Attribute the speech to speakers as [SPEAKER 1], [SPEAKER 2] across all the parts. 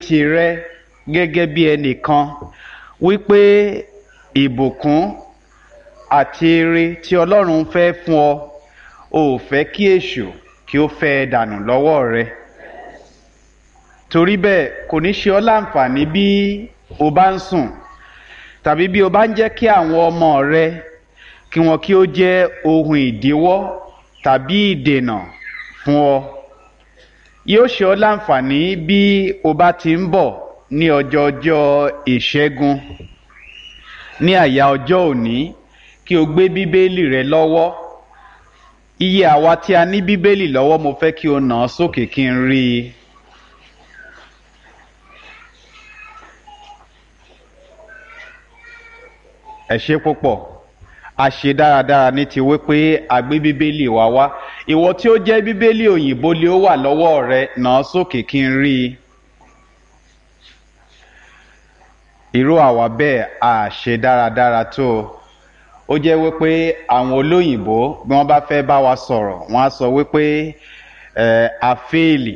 [SPEAKER 1] tìrẹ gẹ́gẹ́ bí ẹnìkan wípé ìbùkún àti ire tí Ọlọ́run fẹ́ fún ọ ò fẹ́ kí èṣù kí ó fẹ́ dànù lọ́wọ́ rẹ. Torí bẹ́ẹ̀ kò ní ṣe ọ́ láǹfààní bí o bá ń sùn tàbí bí o bá ń jẹ́ kí àwọn ọmọ rẹ kí wọn kí ó jẹ́ ohun ìdíwọ́ tàbí ìdènà fún ọ. Yóò ṣe ọ́ láǹfààní bí o bá ti ń bọ̀ ní ọjọ́ ìṣẹ́gun ní àyà ọjọ́ òní kí o gbé bíbélì rẹ lọ́wọ́. Iye àwa tí a ní bíbélì lọ́wọ́ mo fẹ́ kí o nà án sókè kí n rí i. Ẹ ṣé púpọ̀. A ṣe dáradára ní ti wípé a gbé bíbélì wa wá. Ìwọ tí ó jẹ́ bíbélì òyìnbó lé ó wà lọ́wọ́ rẹ, nà án sókè kí n rí i. Irú àwa bẹ́ẹ̀ a ṣe dáradára tó o. Ó jẹ́ wípé àwọn olóyìnbó bí wọ́n bá fẹ́ bá wa sọ̀rọ̀ wọ́n á sọ wípé a fẹ́ẹ̀lì.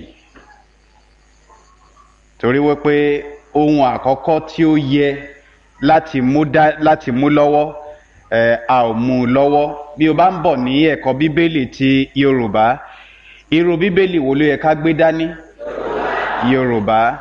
[SPEAKER 1] Torí wípé ohun àkọ́kọ́ tí ó yẹ láti mú lọ́wọ́ a ò mú lọ́wọ́. Bí o bá ń bọ̀ ní ẹ̀kọ́ bíbélì ti Yorùbá, irú bíbélì wo ló yẹ ká gbé dání? Yorùbá.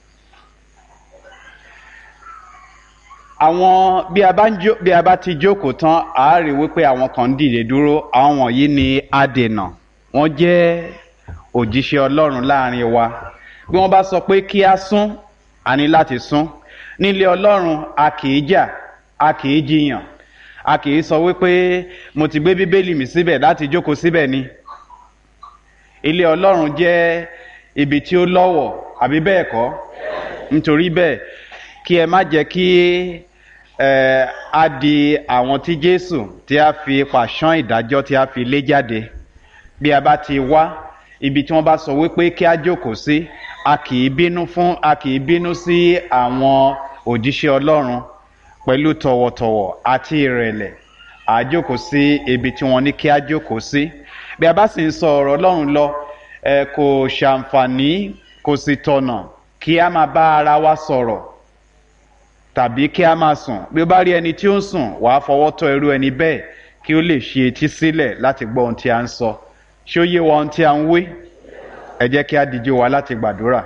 [SPEAKER 1] Àwọn bí a bá ti jókòó tán a rí wípé àwọn kan ń dìde dúró. Àwọn wọ̀nyí ni adènà. Wọ́n jẹ́ òjíṣẹ́ Ọlọ́run láàrin wa. Bí wọ́n bá sọ pé kí a sún, a ní láti sún. Nílé Ọlọ́run a kìí jà, a kìí jiyàn, a kìí sọ wípé mo ti gbé bíbélì mi síbẹ̀ láti jókòó síbẹ̀ ni. Ilé Ọlọ́run jẹ́ ibi tí ó lọ́wọ̀, àbí bẹ́ẹ̀ kọ́? Nítorí bẹ́ẹ̀ kí ẹ má jẹ́ kí a di àwọn tí Jésù tí a fi pàṣán ìdájọ́ tí a fi lé jáde. Bí a bá ti wá ibi tí wọ́n bá sọ wípé kí a jókòó sí, a kìí bínú sí àwọn òjíṣẹ́ Ọlọ́run. Pẹ̀lú tọ̀wọ̀tọ̀wọ̀ àti ìrẹ̀lẹ̀ a jókòó sí ibi tí wọ́n ní kí a jókòó sí. Bí a bá sì ń sọ ọ̀rọ̀ Ọlọ́run lọ kò ṣàǹfààní kò sì tọ̀nà kí a máa bá ara wa sọ̀rọ̀ tàbí kí a máa sùn. Bí o bá rí ẹni tí ó ń sùn wàá fọwọ́ tọ́ irú ẹni bẹ́ẹ̀ kí ó lè ṣe etí sílẹ̀ láti gbọ́ ohun tí a ń sọ. Ṣé ó yé wa ohun tí a ń wí? Ẹ jẹ́ kí a dìde wá láti gbàdúrà.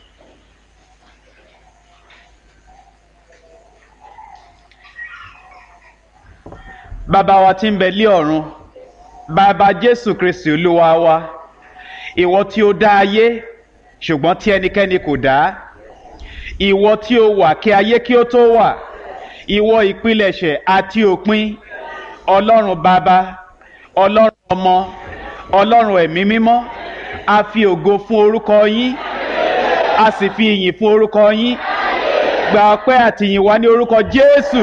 [SPEAKER 1] Bàbá wa tí ń bẹ lé ọ̀run, bàbá Jésù Kristi Olúwa wa, ìwọ tí ó dá ayé ṣùgbọ́n tí ẹnikẹ́ni kò dá, ìwọ tí ó wà kí ayé kí ó tó wà, ìwọ ìpilẹ̀ṣẹ̀ àti òpin, Ọlọ́run Bàbá, Ọlọ́run Ọmọ, Ọlọ́run Ẹ̀mí Mímọ́, a fi ògo fún orúkọ yín, a sì fi ìyìn fún orúkọ yín. Gba ọpẹ́ àti ìyìn wa ní orúkọ Jésù.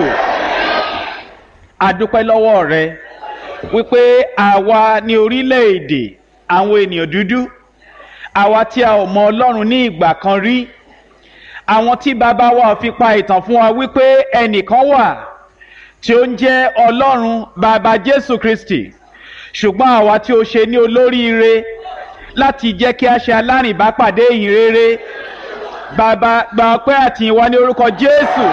[SPEAKER 1] A dúpẹ́ lọ́wọ́ rẹ wípé àwa ní orílẹ̀-èdè àwọn ènìyàn dúdú, àwa tí a ò mọ Ọlọ́run ní ìgbà kan rí, àwọn tí bàbá wa fi pa ìtàn fún wa wípé ẹnìkan wà tí ó ń jẹ́ Ọlọ́run bàbá Jésù Kristi, ṣùgbọ́n àwa tí ó ṣe ní olóríire láti jẹ́ kí a ṣe alárìnbápàdé ìyìn rere. Bàbá gba ọpẹ́ àti ìyìn wa ní orúkọ Jésù.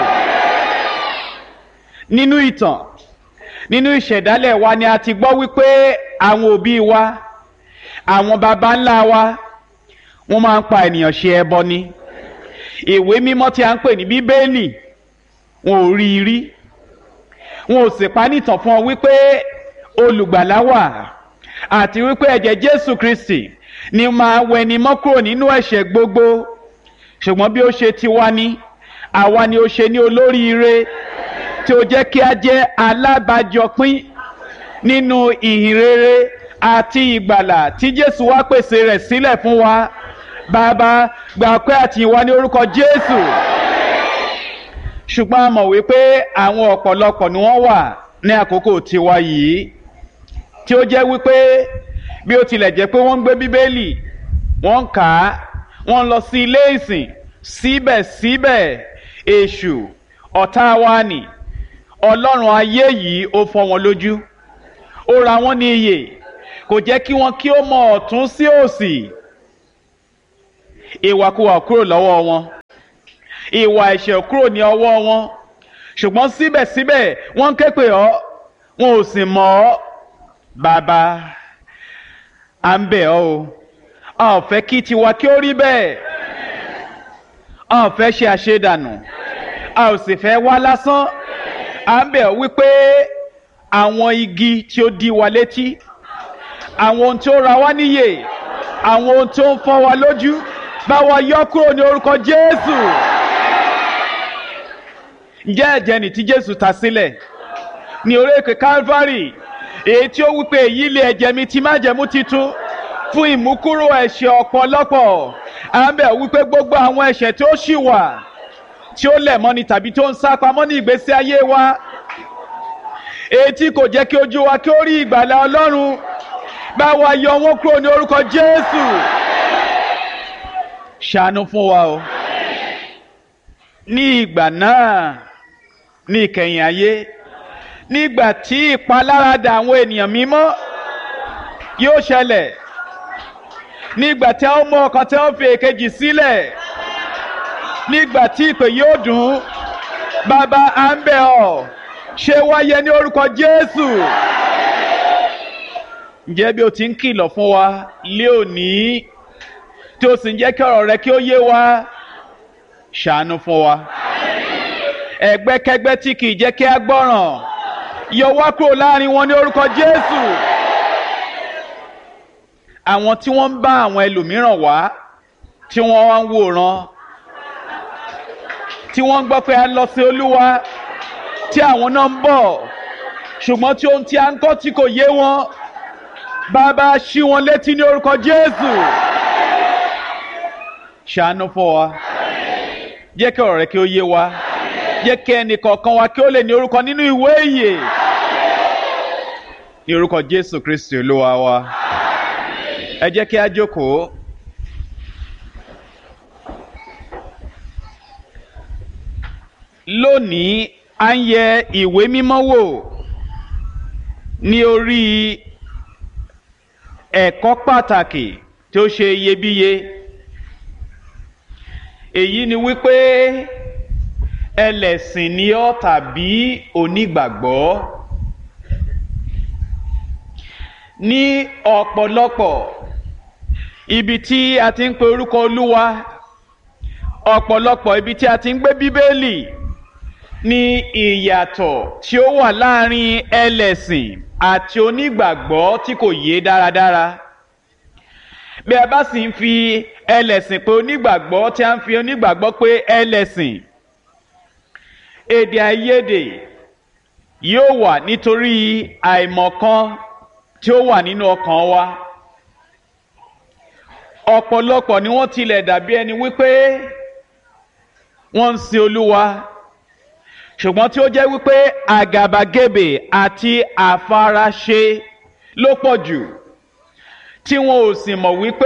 [SPEAKER 1] Nínú ìtàn, nínú ìṣẹ̀dálẹ̀ wa ni a ti gbọ́ wípé àwọn òbí wa, àwọn baba ńlá wa, wọ́n máa ń pa ènìyàn ṣe ẹbọ ni. Ìwé mímọ́ tí a ń pè ní Bíbélì, wọn ò rí i rí. Wọn ò sì pa nítàn fún ọ wípé olùgbàlà wà àti wípé ẹ̀jẹ̀ Jésù Kristi ni máa wẹni mọ́ kúrò nínú ẹ̀ṣẹ̀ gbogbo. Ṣùgbọ́n bí ó ṣe ti wá ní, àwa ni ó ṣe ní olóríire tí ó jẹ́ kí a jẹ́ alábàájọpín nínú ìhìn rere àti ìgbàlà tí Jésù wá pèsè rẹ̀ sílẹ̀ fún wa. Bàbá gba ọpẹ́ àti ìyìn wa ní orúkọ Jésù. Ṣùgbọ́n a mọ̀ wípé àwọn ọ̀pọ̀lọpọ̀ ni wọ́n wà ní àkókò tiwa yìí tí ó jẹ́ wípé bí ó tilẹ̀ jẹ́ pé wọ́n ń gbé Bíbélì, wọ́n ń kà á, wọ́n ń lọ sí ilé ìsìn, síbẹ̀síbẹ̀ èṣù ọ̀tá wa nì, ọlọ́run ayé yìí ó fọ́ wọn lójú, ó ra wọ́n ní iyè, kò jẹ́ kí wọ́n kí ó mọ ọ̀tún sí òsì, ìwàkuwà kúrò lọ́wọ́ wọn. ìwà ẹ̀ṣẹ̀ kúrò ní ọwọ́ wọn ṣùgbọ́n síbẹ̀síbẹ̀ wọ́n ń ké pè ọ́ wọn ò sì mọ̀ ọ́. Bàbá, à ń bẹ̀ ọ́ o, a ò fẹ́ kí tiwa kí ó rí bẹ́ẹ̀, a ò fẹ́ ṣe àṣedànù, a ò sì fẹ́ wá lásán. À ń bẹ̀ ọ́ wípé àwọn igi tí ó dí wa létí, àwọn ohun tí ó ra wá níyè, àwọn ohun tí ó ń fọ́ wa lójú, bá wa yọ kúrò ní orúkọ Jésù. Ǹjẹ́ ẹ̀jẹ̀ nì tí Jésù ta sílẹ̀ ní orí òkè Calvary, èyí tí ó wípé èyí lé ẹ̀jẹ̀ mi ti májẹ̀mú titun fún ìmúkúrò ẹ̀ṣẹ̀ ọ̀pọ̀lọpọ̀. À ń bẹ̀ wípé gbogbo àwọn ẹ̀ṣẹ̀ tí ó ṣì wà, tí ó lẹ̀ mọ́ni tàbí tí ó ń sá pamọ́ ní ìgbésí ayé wa, èyí tí kò jẹ́ kí ojú wa kí ó rí ìgbàlà Ọlọ́run, bá wa yọ wọ́n kúrò ní orúkọ Jésù. Ṣàánú fún wa o. Ní ìgbà náà, ní ìkẹyìn ayé, nígbà tí ìpaláradà àwọn ènìyàn mímọ́ yóò ṣẹlẹ̀, nígbà tí a ó mú ọkàn tí a ó fi èkejì sílẹ̀, nígbà tí ìpè yóò dùn, bàbá à ń bẹ̀ ọ́, ṣe wáyé ní orúkọ Jésù. Ǹjẹ́ bí o ti ń kìlọ̀ fún wa lé òní, tí o sì ń jẹ́ kí ọ̀rọ̀ rẹ kí ó yé wa, ṣàánú fún wa. Ẹgbẹ́kẹ́gbẹ́ tí kìí jẹ́ kí a gbọ́ràn, yọ wá kúrò láàrin wọn ní orúkọ Jésù. Àwọn tí wọ́n ń bá àwọn ẹlòmíràn wá, tí wọ́n wá ń wòran, tí wọ́n ń gbọ́ pé a lọ sí Olúwa, tí àwọn náà ń bọ̀, ṣùgbọ́n tí ohun tí a ń kọ́ tí kò yé wọn, bàbá ṣí wọn létí ní orúkọ Jésù. Ṣàánú fún wa, jẹ́ kí ọ̀rọ̀ rẹ kí ó yé wa, jẹ́ kí ẹnì kọ̀ọ̀kan wa kí ó lè ní orúkọ nínú ìwé ìyè, ní orúkọ Jésù Kristi Olúwa wa. Ẹ jẹ́ kí a jókòó. Lónìí a ń yẹ ìwé mímọ́ wò ní orí ẹ̀kọ́ pàtàkì tí ó ṣe iyebíye. Èyí ni wípé ẹlẹ́sìn ni ọ́ tàbí onígbàgbọ́. Ní ọ̀pọ̀lọpọ̀ ibi tí a ti ń pe orúkọ Olúwa, ọ̀pọ̀lọpọ̀ ibi tí a ti ń gbé Bíbélì, ní ìyàtọ̀ tí ó wà láàrin ẹlẹ́sìn àti onígbàgbọ́ tí kò yé dáradára. Bí a bá sì ń fi ẹlẹ́sìn pé onígbàgbọ́, tí a ń fi onígbàgbọ́ pé ẹlẹ́sìn, èdè àìyedè yóò wà nítorí àìmọ̀kan tí ó wà nínú ọkàn wa. Ọ̀pọ̀lọpọ̀ ni wọ́n tilẹ̀ dàbí ẹni wípé wọ́n ń sin Olúwa, ṣùgbọ́n tí ó jẹ́ wípé àgàbàgebè àti àfaraṣe ló pọ̀ jù, tí wọn ò sì mọ̀ wípé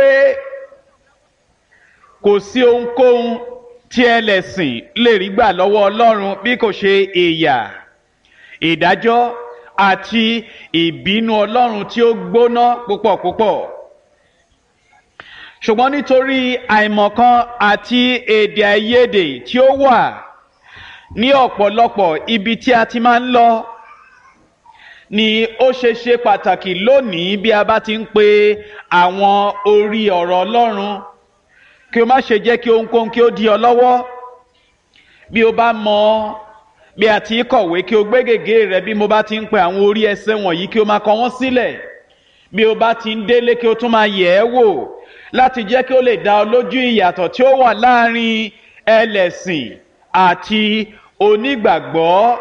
[SPEAKER 1] kò sí ohunkóhun tí ẹlẹ́sìn lè rí gbà lọ́wọ́ Ọlọ́run bí kò ṣe ìyà, ìdájọ́ àti ìbínú Ọlọ́run tí ó gbóná púpọ̀ púpọ̀. Ṣùgbọ́n nítorí àìmọ̀kan àti èdè àìyedè tí ó wà ní ọ̀pọ̀lọpọ̀ ibi tí a ti máa ń lọ, ni ó ṣe pàtàkì lónìí bí a bá ti ń pe àwọn orí ọ̀rọ̀ Ọlọ́run, kí o má ṣe jẹ́ kí ohunkóhun kí ó dí ọ lọ́wọ́. Bí o bá mọ bí a ti kọ̀wé, kí o gbé gègé rẹ bí mo bá ti ń pe àwọn orí ẹsẹ̀ wọ̀nyí, kí o máa kọ wọ́n sílẹ̀. Bí o bá ti ń délé, kí o tún máa yẹ̀ ẹ́ wò, láti jẹ́ kí ó lè dá ọ lójú ìyàtọ̀ tí ó wà láàrin ẹlẹ́sìn àti onígbàgbọ́.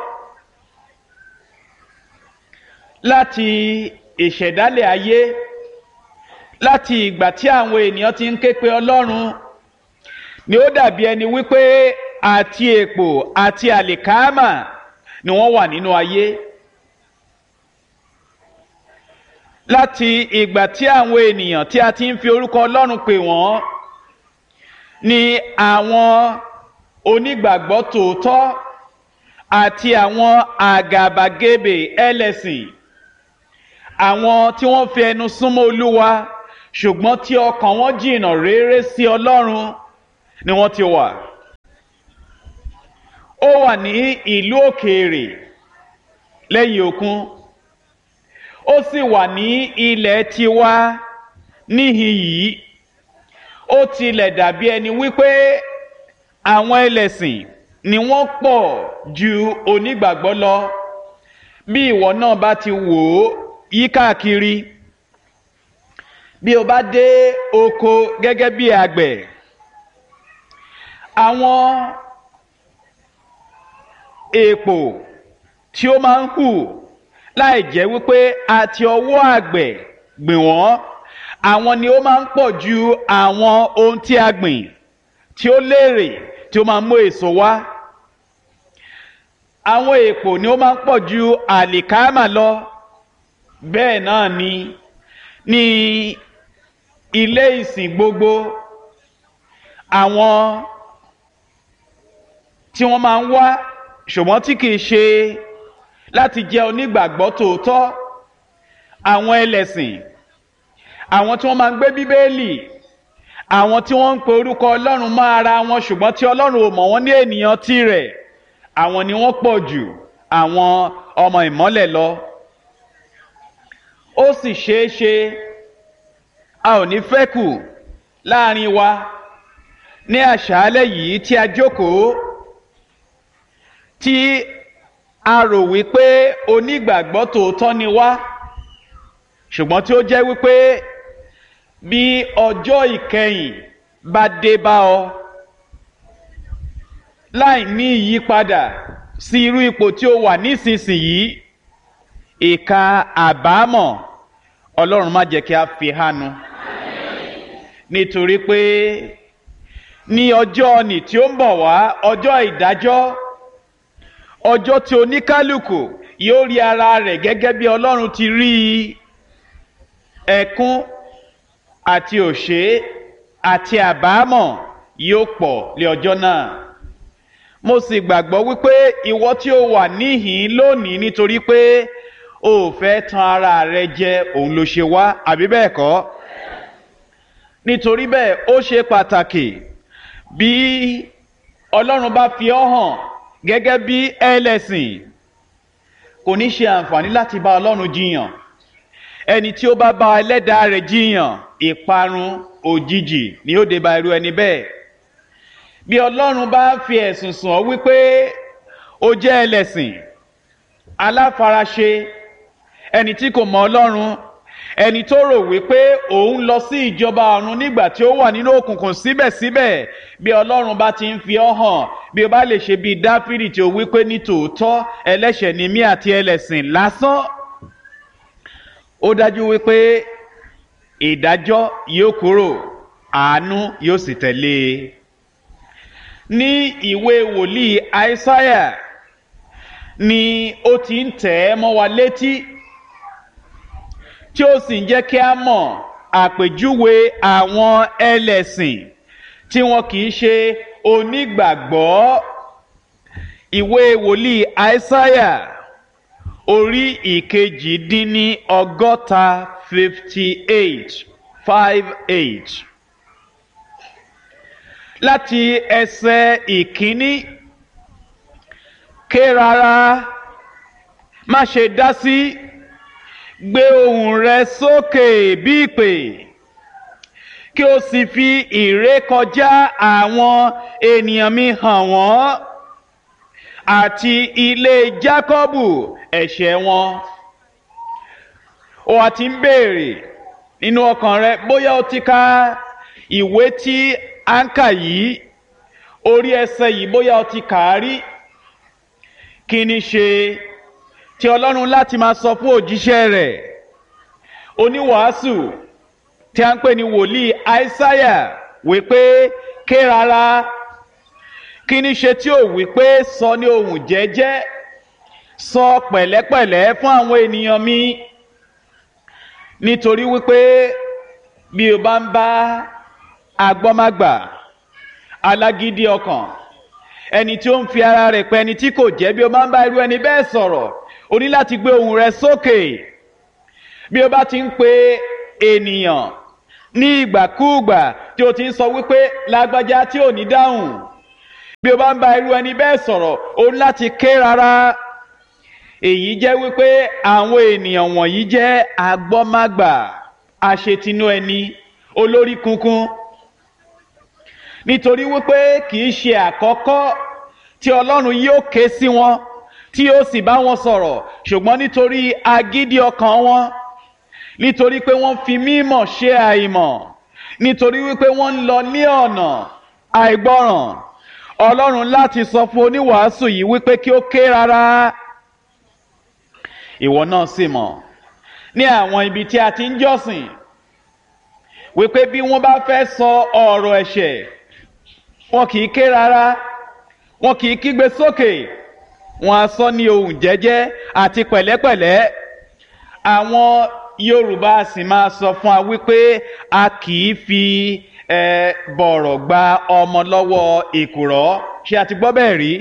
[SPEAKER 1] Láti ìṣẹ̀dálẹ̀ ayé, láti ìgbà tí àwọn ènìyàn ti ń ké pe Ọlọ́run, ni ó dàbí ẹni wípé àti èpò àti àlìkámà ni wọ́n wà nínú ayé. Láti ìgbà tí àwọn ènìyàn tí a ti ń fi orúkọ Ọlọ́run pè wọ́n, ni àwọn onígbàgbọ́ tòótọ́ àti àwọn àgàbàgebè ẹlẹ́sìn, àwọn tí wọ́n fi ẹnu súnmọ́ Olúwa ṣùgbọ́n tí ọkàn wọn jìnnà réré sí Ọlọ́run, ni wọ́n ti wà. ó wà ní ìlú òkèèrè lẹ́yìn òkun, ó sì wà ní ilẹ̀ tiwa níhìn yìí. Ó tilẹ̀ dàbí ẹni wípé àwọn ẹlẹ́sìn ni wọ́n pọ̀ ju onígbàgbọ́ lọ. Bí ìwọ náà bá ti wò ó yí káàkiri, bí o bá dé oko gẹ́gẹ́ bí àgbẹ̀, àwọn èpò tí ó máa ń hù láì jẹ́ wípé àti ọwọ́ àgbẹ̀ gbìn wọ́n, àwọn ni ó máa ń pọ̀ ju àwọn ohun tí a gbìn tí ó lérè tí ó máa ń mú èso wá. Àwọn èpò ni ó máa ń pọ̀ ju àlìkámà lọ. Bẹ́ẹ̀ náà ni ní ilé ìsìn gbogbo, àwọn tí wọ́n máa ń wá ṣùgbọ́n tí kìí ṣe láti jẹ́ onígbàgbọ́ tòótọ́, àwọn ẹlẹ́sìn, àwọn tí wọ́n máa ń gbé bíbélì, àwọn tí wọ́n ń pe orúkọ Ọlọ́run mọ́ ara wọn ṣùgbọ́n tí Ọlọ́run ò mọ̀ wọ́n ní ènìyàn tirẹ̀, àwọn ni wọ́n pọ̀ jù àwọn ọmọ ìmọ́lẹ̀ lọ. Ó sì ṣeé ṣe a ò ní fẹ́ kù láàrin wa ní àṣálẹ́ yìí tí a jókòó, tí a rò wípé onígbàgbọ́ tòótọ́ ni wá, ṣùgbọ́n tí ó jẹ́ wípé bí ọjọ́ ìkẹyìn bá dé bá ọ láì ní ìyípadà sí irú ipò tí ó wà nísinsìnyí, ìka àbámọ̀ Ọlọ́run má jẹ́ kí a fi hánu. Nítorí pé ní ọjọ́ nì tí ó ń bọ̀ wá, ọjọ́ ìdájọ́, ọjọ́ tí oníkálùkù yóò rí ara rẹ̀ gẹ́gẹ́ bí Ọlọ́run ti rí ẹkún àti òṣé àti àbámọ̀ yóò pọ̀ lé ọjọ́ náà. Mo sì gbàgbọ́ wípé ìwọ tí ó wà níhìn lónìí nítorí pé o ò fẹ́ tan ara rẹ jẹ, òun ló ṣe wá, àbí bẹ́ẹ̀ kọ́? Nítorí bẹ́ẹ̀ ó ṣe pàtàkì bí Ọlọ́run bá fi ọ́ hàn gẹ́gẹ́ bí ẹlẹ́sìn, kò ní ṣe àǹfààní láti bá Ọlọ́run jiyàn. Ẹni tí ó bá bá ẹlẹ́dàá rẹ̀ jiyàn, ìparun òjijì ni ó dé bá irú ẹni bẹ́ẹ̀. Bí Ọlọ́run bá fi ẹ̀sùn sùn ọ́ wípé ó jẹ́ ẹlẹ́sìn, aláfaraṣe, ẹni tí kò mọ Ọlọ́run, ẹni tó rò wípé òun lọ sí ìjọba ọ̀run nígbà tí ó wà nínú òkùnkùn, síbẹ̀síbẹ̀ bí Ọlọ́run bá ti ń fi ọ́ hàn, bí o bá lè ṣe bí Dáfídì tí ó wípé ní tòótọ́ ẹlẹ́ṣẹ̀ ni mí àti ẹlẹ́sìn lásán, ó dájú wípé ìdájọ́ yóò kúrò, àánú yóò sì tẹ̀lé. Ní ìwé wòlíì Aísáyà ni ó ti ń tẹ̀ ẹ́ mọ́ wa létí, tí ó sì ń jẹ́ kí a mọ̀ àpèjúwe àwọn ẹlẹ́sìn tí wọn kìí ṣe onígbàgbọ́. Ìwé wòlíì Aísáyà orí ìkejì-dín-ní-ọgọ́ta 58 láti ẹsẹ̀ ìkíní: ké rárá, má ṣe dá sí, gbé ohùn rẹ sókè bí ìpè, kí o sì fi ìrékọjá àwọn ènìyàn mi hàn wọ́n, àti ilé Jákọ́bù ẹ̀ṣẹ̀ wọn. O wá ti ń béèrè nínú ọkàn rẹ bóyá o ti ka ìwé tí a ń kà yìí, orí ẹsẹ̀ yìí, bóyá o ti kà á rí. Kí ni ṣe tí Ọlọ́run láti máa sọ fún òjíṣẹ́ rẹ̀ oníwàásù tí a ń pè ní wòlíì Aísáyà wípé ké rárá? Kí ni ṣe tí ó wípé sọ ní ohùn jẹ́jẹ́, sọ pẹ̀lẹ́pẹ̀lẹ́ fún àwọn ènìyàn mi? Nítorí wípé bí o bá ń bá agbọ́mágbà, alágídí ọkàn, ẹni tí ó ń fi ara rẹ̀ pẹ́ ẹni tí kò jẹ́, bí o bá ń bá irú ẹni bẹ́ẹ̀ sọ̀rọ̀, o ní láti gbé ohùn rẹ sókè. Bí o bá ti ń pe ènìyàn ní ìgbàkúùgbà tí o ti ń sọ wípé lágbájá tí ò ní dáhùn, bí o bá ń bá irú ẹni bẹ́ẹ̀ sọ̀rọ̀ o ní láti ké rárá. èyí jẹ́ wípé àwọn ènìyàn wọ̀nyí jẹ́ agbọ́mágbà, àṣetinú ẹni, olórí kunkun, nítorí wípé kì í ṣe àkọ́kọ́ tí Ọlọ́run yóò ké sí wọn tí yóò sì bá wọn sọ̀rọ̀, ṣùgbọ́n nítorí agídí ọkàn wọn, nítorí pé wọ́n fi mímọ̀ ṣe àìmọ̀, nítorí wípé wọ́n ń lọ ní ọ̀nà àìgbọràn, Ọlọ́run láti sọ fún oníwàásù yìí wípé kí ó ké rárá. ìwọ náà sì mọ̀ ní àwọn ibi tí a ti ń jọ́sìn wípé bí wọ́n bá fẹ́ sọ ọ̀rọ̀ ẹ̀ṣẹ̀ wọn kì í ké rárá, wọn kì í kígbe sókè, wọn á sọ ní ohùn jẹ́jẹ́ àti pẹ̀lẹ́pẹ̀lẹ́. àwọn Yorùbá sì máa sọ fún wa wípé a kì í fi bọ̀rọ̀ gba ọmọ lọ́wọ́ èkùrọ́. ṣé a ti gbọ́ bẹ́ẹ̀ rí?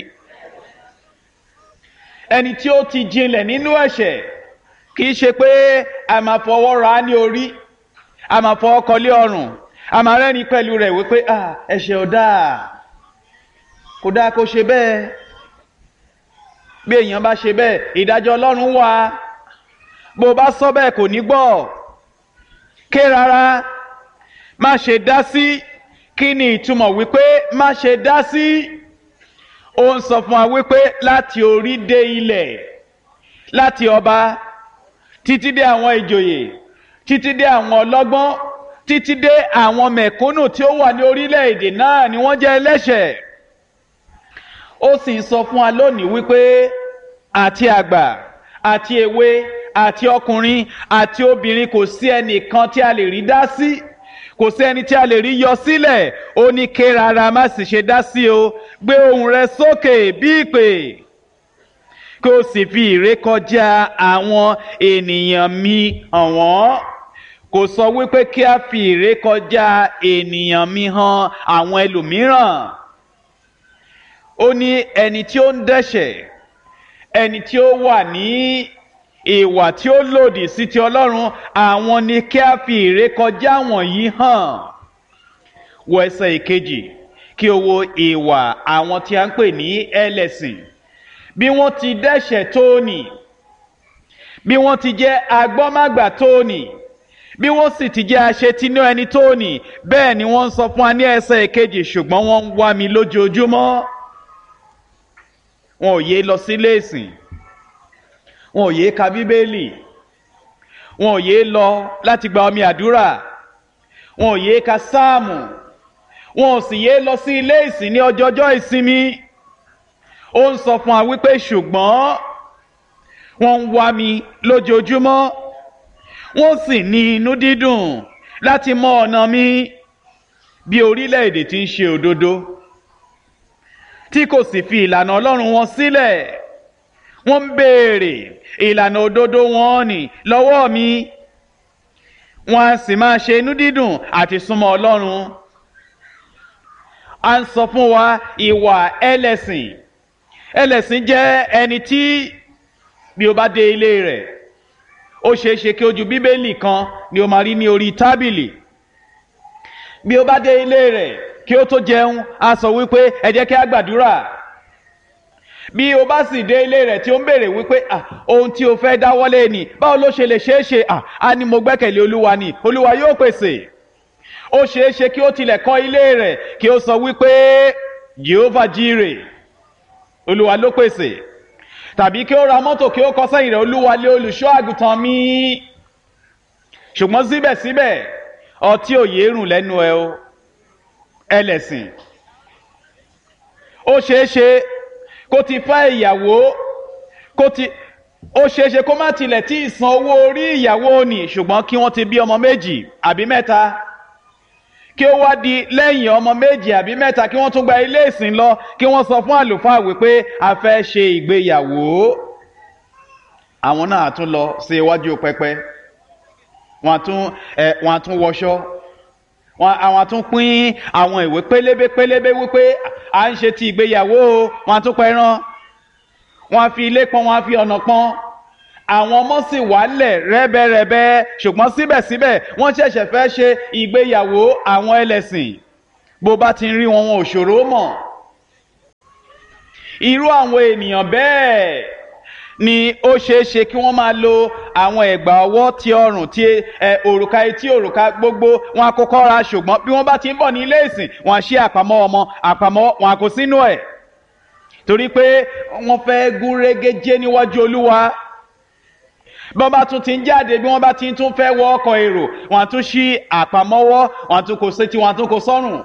[SPEAKER 1] ẹni tí ó ti jinlẹ̀ nínú ẹ̀ṣẹ̀ kì í ṣe pé a máa fọwọ́ ra ní orí, a máa fọwọ́ kọlé ọrùn, a máa rẹ́rìn pẹ̀lú rẹ̀ wípé ẹ̀ṣẹ̀ ò dáa, kò dáa kó ṣe bẹ́ẹ̀. bí èèyàn bá ṣe bẹ́ẹ̀ ìdájọ́ Ọlọ́run wà. bó bá sọ bẹ́ẹ̀ kò ní gbọ́. ké rárá, má ṣe dá sí. kí ni ìtumọ̀ wípé má ṣe dá sí? ó ń sọ fún wa wípé láti orí dé ilẹ̀, láti ọba títí dé àwọn ìjòyè, títí dé àwọn ọlọ́gbọ́n, títí dé àwọn mẹ̀kúnnù tí ó wà ní orílẹ̀-èdè náà ni wọ́n jẹ́ ẹlẹ́ṣẹ̀. ó sì ń sọ fún wa lónìí wípé àti àgbà àti èwe àti ọkùnrin àti obìnrin kò sí ẹnìkan tí a lè rí dá sí, kò sí ẹni tí a lè rí yọ sílẹ̀. ó ní ké rárá, má sì ṣe dá sí o. gbé ohùn rẹ sókè bí ìpè, kí o sì fi ìrékọjá àwọn ènìyàn mi hàn wọ́n. kò sọ wípé kí a fi ìrékọjá ènìyàn mi hàn àwọn ẹlòmíràn. ó ní ẹni tí ó ń dẹ́ṣẹ̀, ẹni tí ó wà ní ìwà tí ó lòdì sí ti Ọlọ́run, àwọn ni kí a fi ìrékọjá wọ̀nyí hàn. wo ẹsẹ̀ ìkejì kí o wo ìwà àwọn tí a ń pè ní ẹlẹ́sìn. bí wọ́n ti dẹ́ṣẹ̀ tóní, bí wọ́n ti jẹ́ agbọ́mágbà tóní, bí wọ́n sì ti jẹ́ aṣetinú ẹni tóní, bẹ́ẹ̀ ni wọ́n ń sọ fún wa ní ẹsẹ̀ ìkejì, ṣùgbọ́n wọ́n ń wá mi lójoojúmọ́. wọn ò yé lọ sílé ìsìn, wọn ò yé ka Bíbélì, wọn ò yé lọ láti gba omi àdúrà, wọn ò yé ka sáàmù, wọn ò sì yé lọ sí ilé ìsìn ní ọjọ́jọ́ ìsinmi. ó ń sọ fún wa wípé ṣùgbọ́n wọ́n ń wá mi lójoojúmọ́, wọ́n sì ní inú dídùn láti mọ ọ̀nà mi. bí orílẹ̀-èdè tí ń ṣe òdodo tí kò sì fi ìlànà Ọlọ́run wọn sílẹ̀, wọ́n ń béèrè ìlànà òdodo wọn nì lọ́wọ́ mi, wọ́n á sì máa ṣe inú dídùn àti súnmọ́ Ọlọ́run. a ń sọ fún wa ìwà ẹlẹ́sìn. ẹlẹ́sìn jẹ́ ẹni tí bí o bá dé ilé rẹ̀, ó ṣeé ṣe kí ojú Bíbélì kan ni o máa rí ní orí tábìlì. bí o bá dé ilé rẹ̀ kí ó tó jẹun a sọ wípé ẹ jẹ́ kí a gbàdúrà. bí o bá sì dé ilé rẹ̀ tí ó ń béèrè wípé ohun tí o fẹ́ dáwọ́lé ni báwo ló ṣe lè ṣeé ṣe, a ní mo gbẹ́kẹ̀lé Olúwa ni, Olúwa yóò pèsè. ó ṣeé ṣe kí ó tilẹ̀ kọ́ ilé rẹ̀ kí ó sọ wípé Jehovah Jireh, Olúwa ló pèsè. tàbí kí ó ra mọ́tò kí ó kọ sẹ́yìn rẹ̀ Olúwa lé olùṣọ́ àgùntàn mi. ṣùgbọ́n síbẹ̀síbẹ̀ ọtí òye rùn lẹ́nu ẹ o, ẹlẹ́sìn. ó ṣeé ṣe kó ti fẹ́ ìyàwó, ó ṣeé ṣe kó má tilẹ̀ tí ì san owó orí ìyàwó ni, ṣùgbọ́n kí wọ́n ti bí ọmọ méjì àbí mẹ́ta, kí ó wá di lẹ́yìn ọmọ méjì àbí mẹ́ta kí wọ́n tún gba ilé ìsìn lọ, kí wọ́n sọ fún àlùfáà wípé a fẹ́ ṣe ìgbéyàwó. àwọn náà tún lọ sí iwájú pẹpẹ, wọ́n á tún wọṣọ, àwọn tún pín àwọn ìwé pélébé wípé à ń ṣe ti ìgbéyàwó, wọ́n á tún pẹran, wọ́n á fi ilé pọ́n, wọ́n á fi ọ̀nà pọ́n. àwọn ọmọ sì wálẹ̀ rẹ́bẹ́rẹ́bẹ́, ṣùgbọ́n síbẹ̀síbẹ̀ wọ́n ṣẹ̀ṣẹ̀ fẹ́ ṣe ìgbéyàwó àwọn ẹlẹ́sìn. bó bá ti rí wọn, wọn ò ṣòro mọ̀. irú àwọn ènìyàn bẹ́ẹ̀ ni ó ṣeé ṣe kí wọ́n máa lo àwọn ẹ̀gbà ọwọ́ ti ọrùn ti òrùka etí òrùka gbogbo wọn àkókò ra, ṣùgbọ́n bí wọ́n bá ti ń bọ̀ ní ilé ìsìn wọn ṣí àpamọ́ wọn àkó sínú ẹ̀ torí pé wọ́n fẹ́ gún régéjé níwájú Olúwa. bí wọ́n bá tún ti ń jáde, bí wọ́n bá ti tún fẹ́ wọ ọkọ̀ èrò, wọn àtún ṣí àpamọ́wọ́, wọn àtún kó sétí, wọn àtún kó sọ́rùn.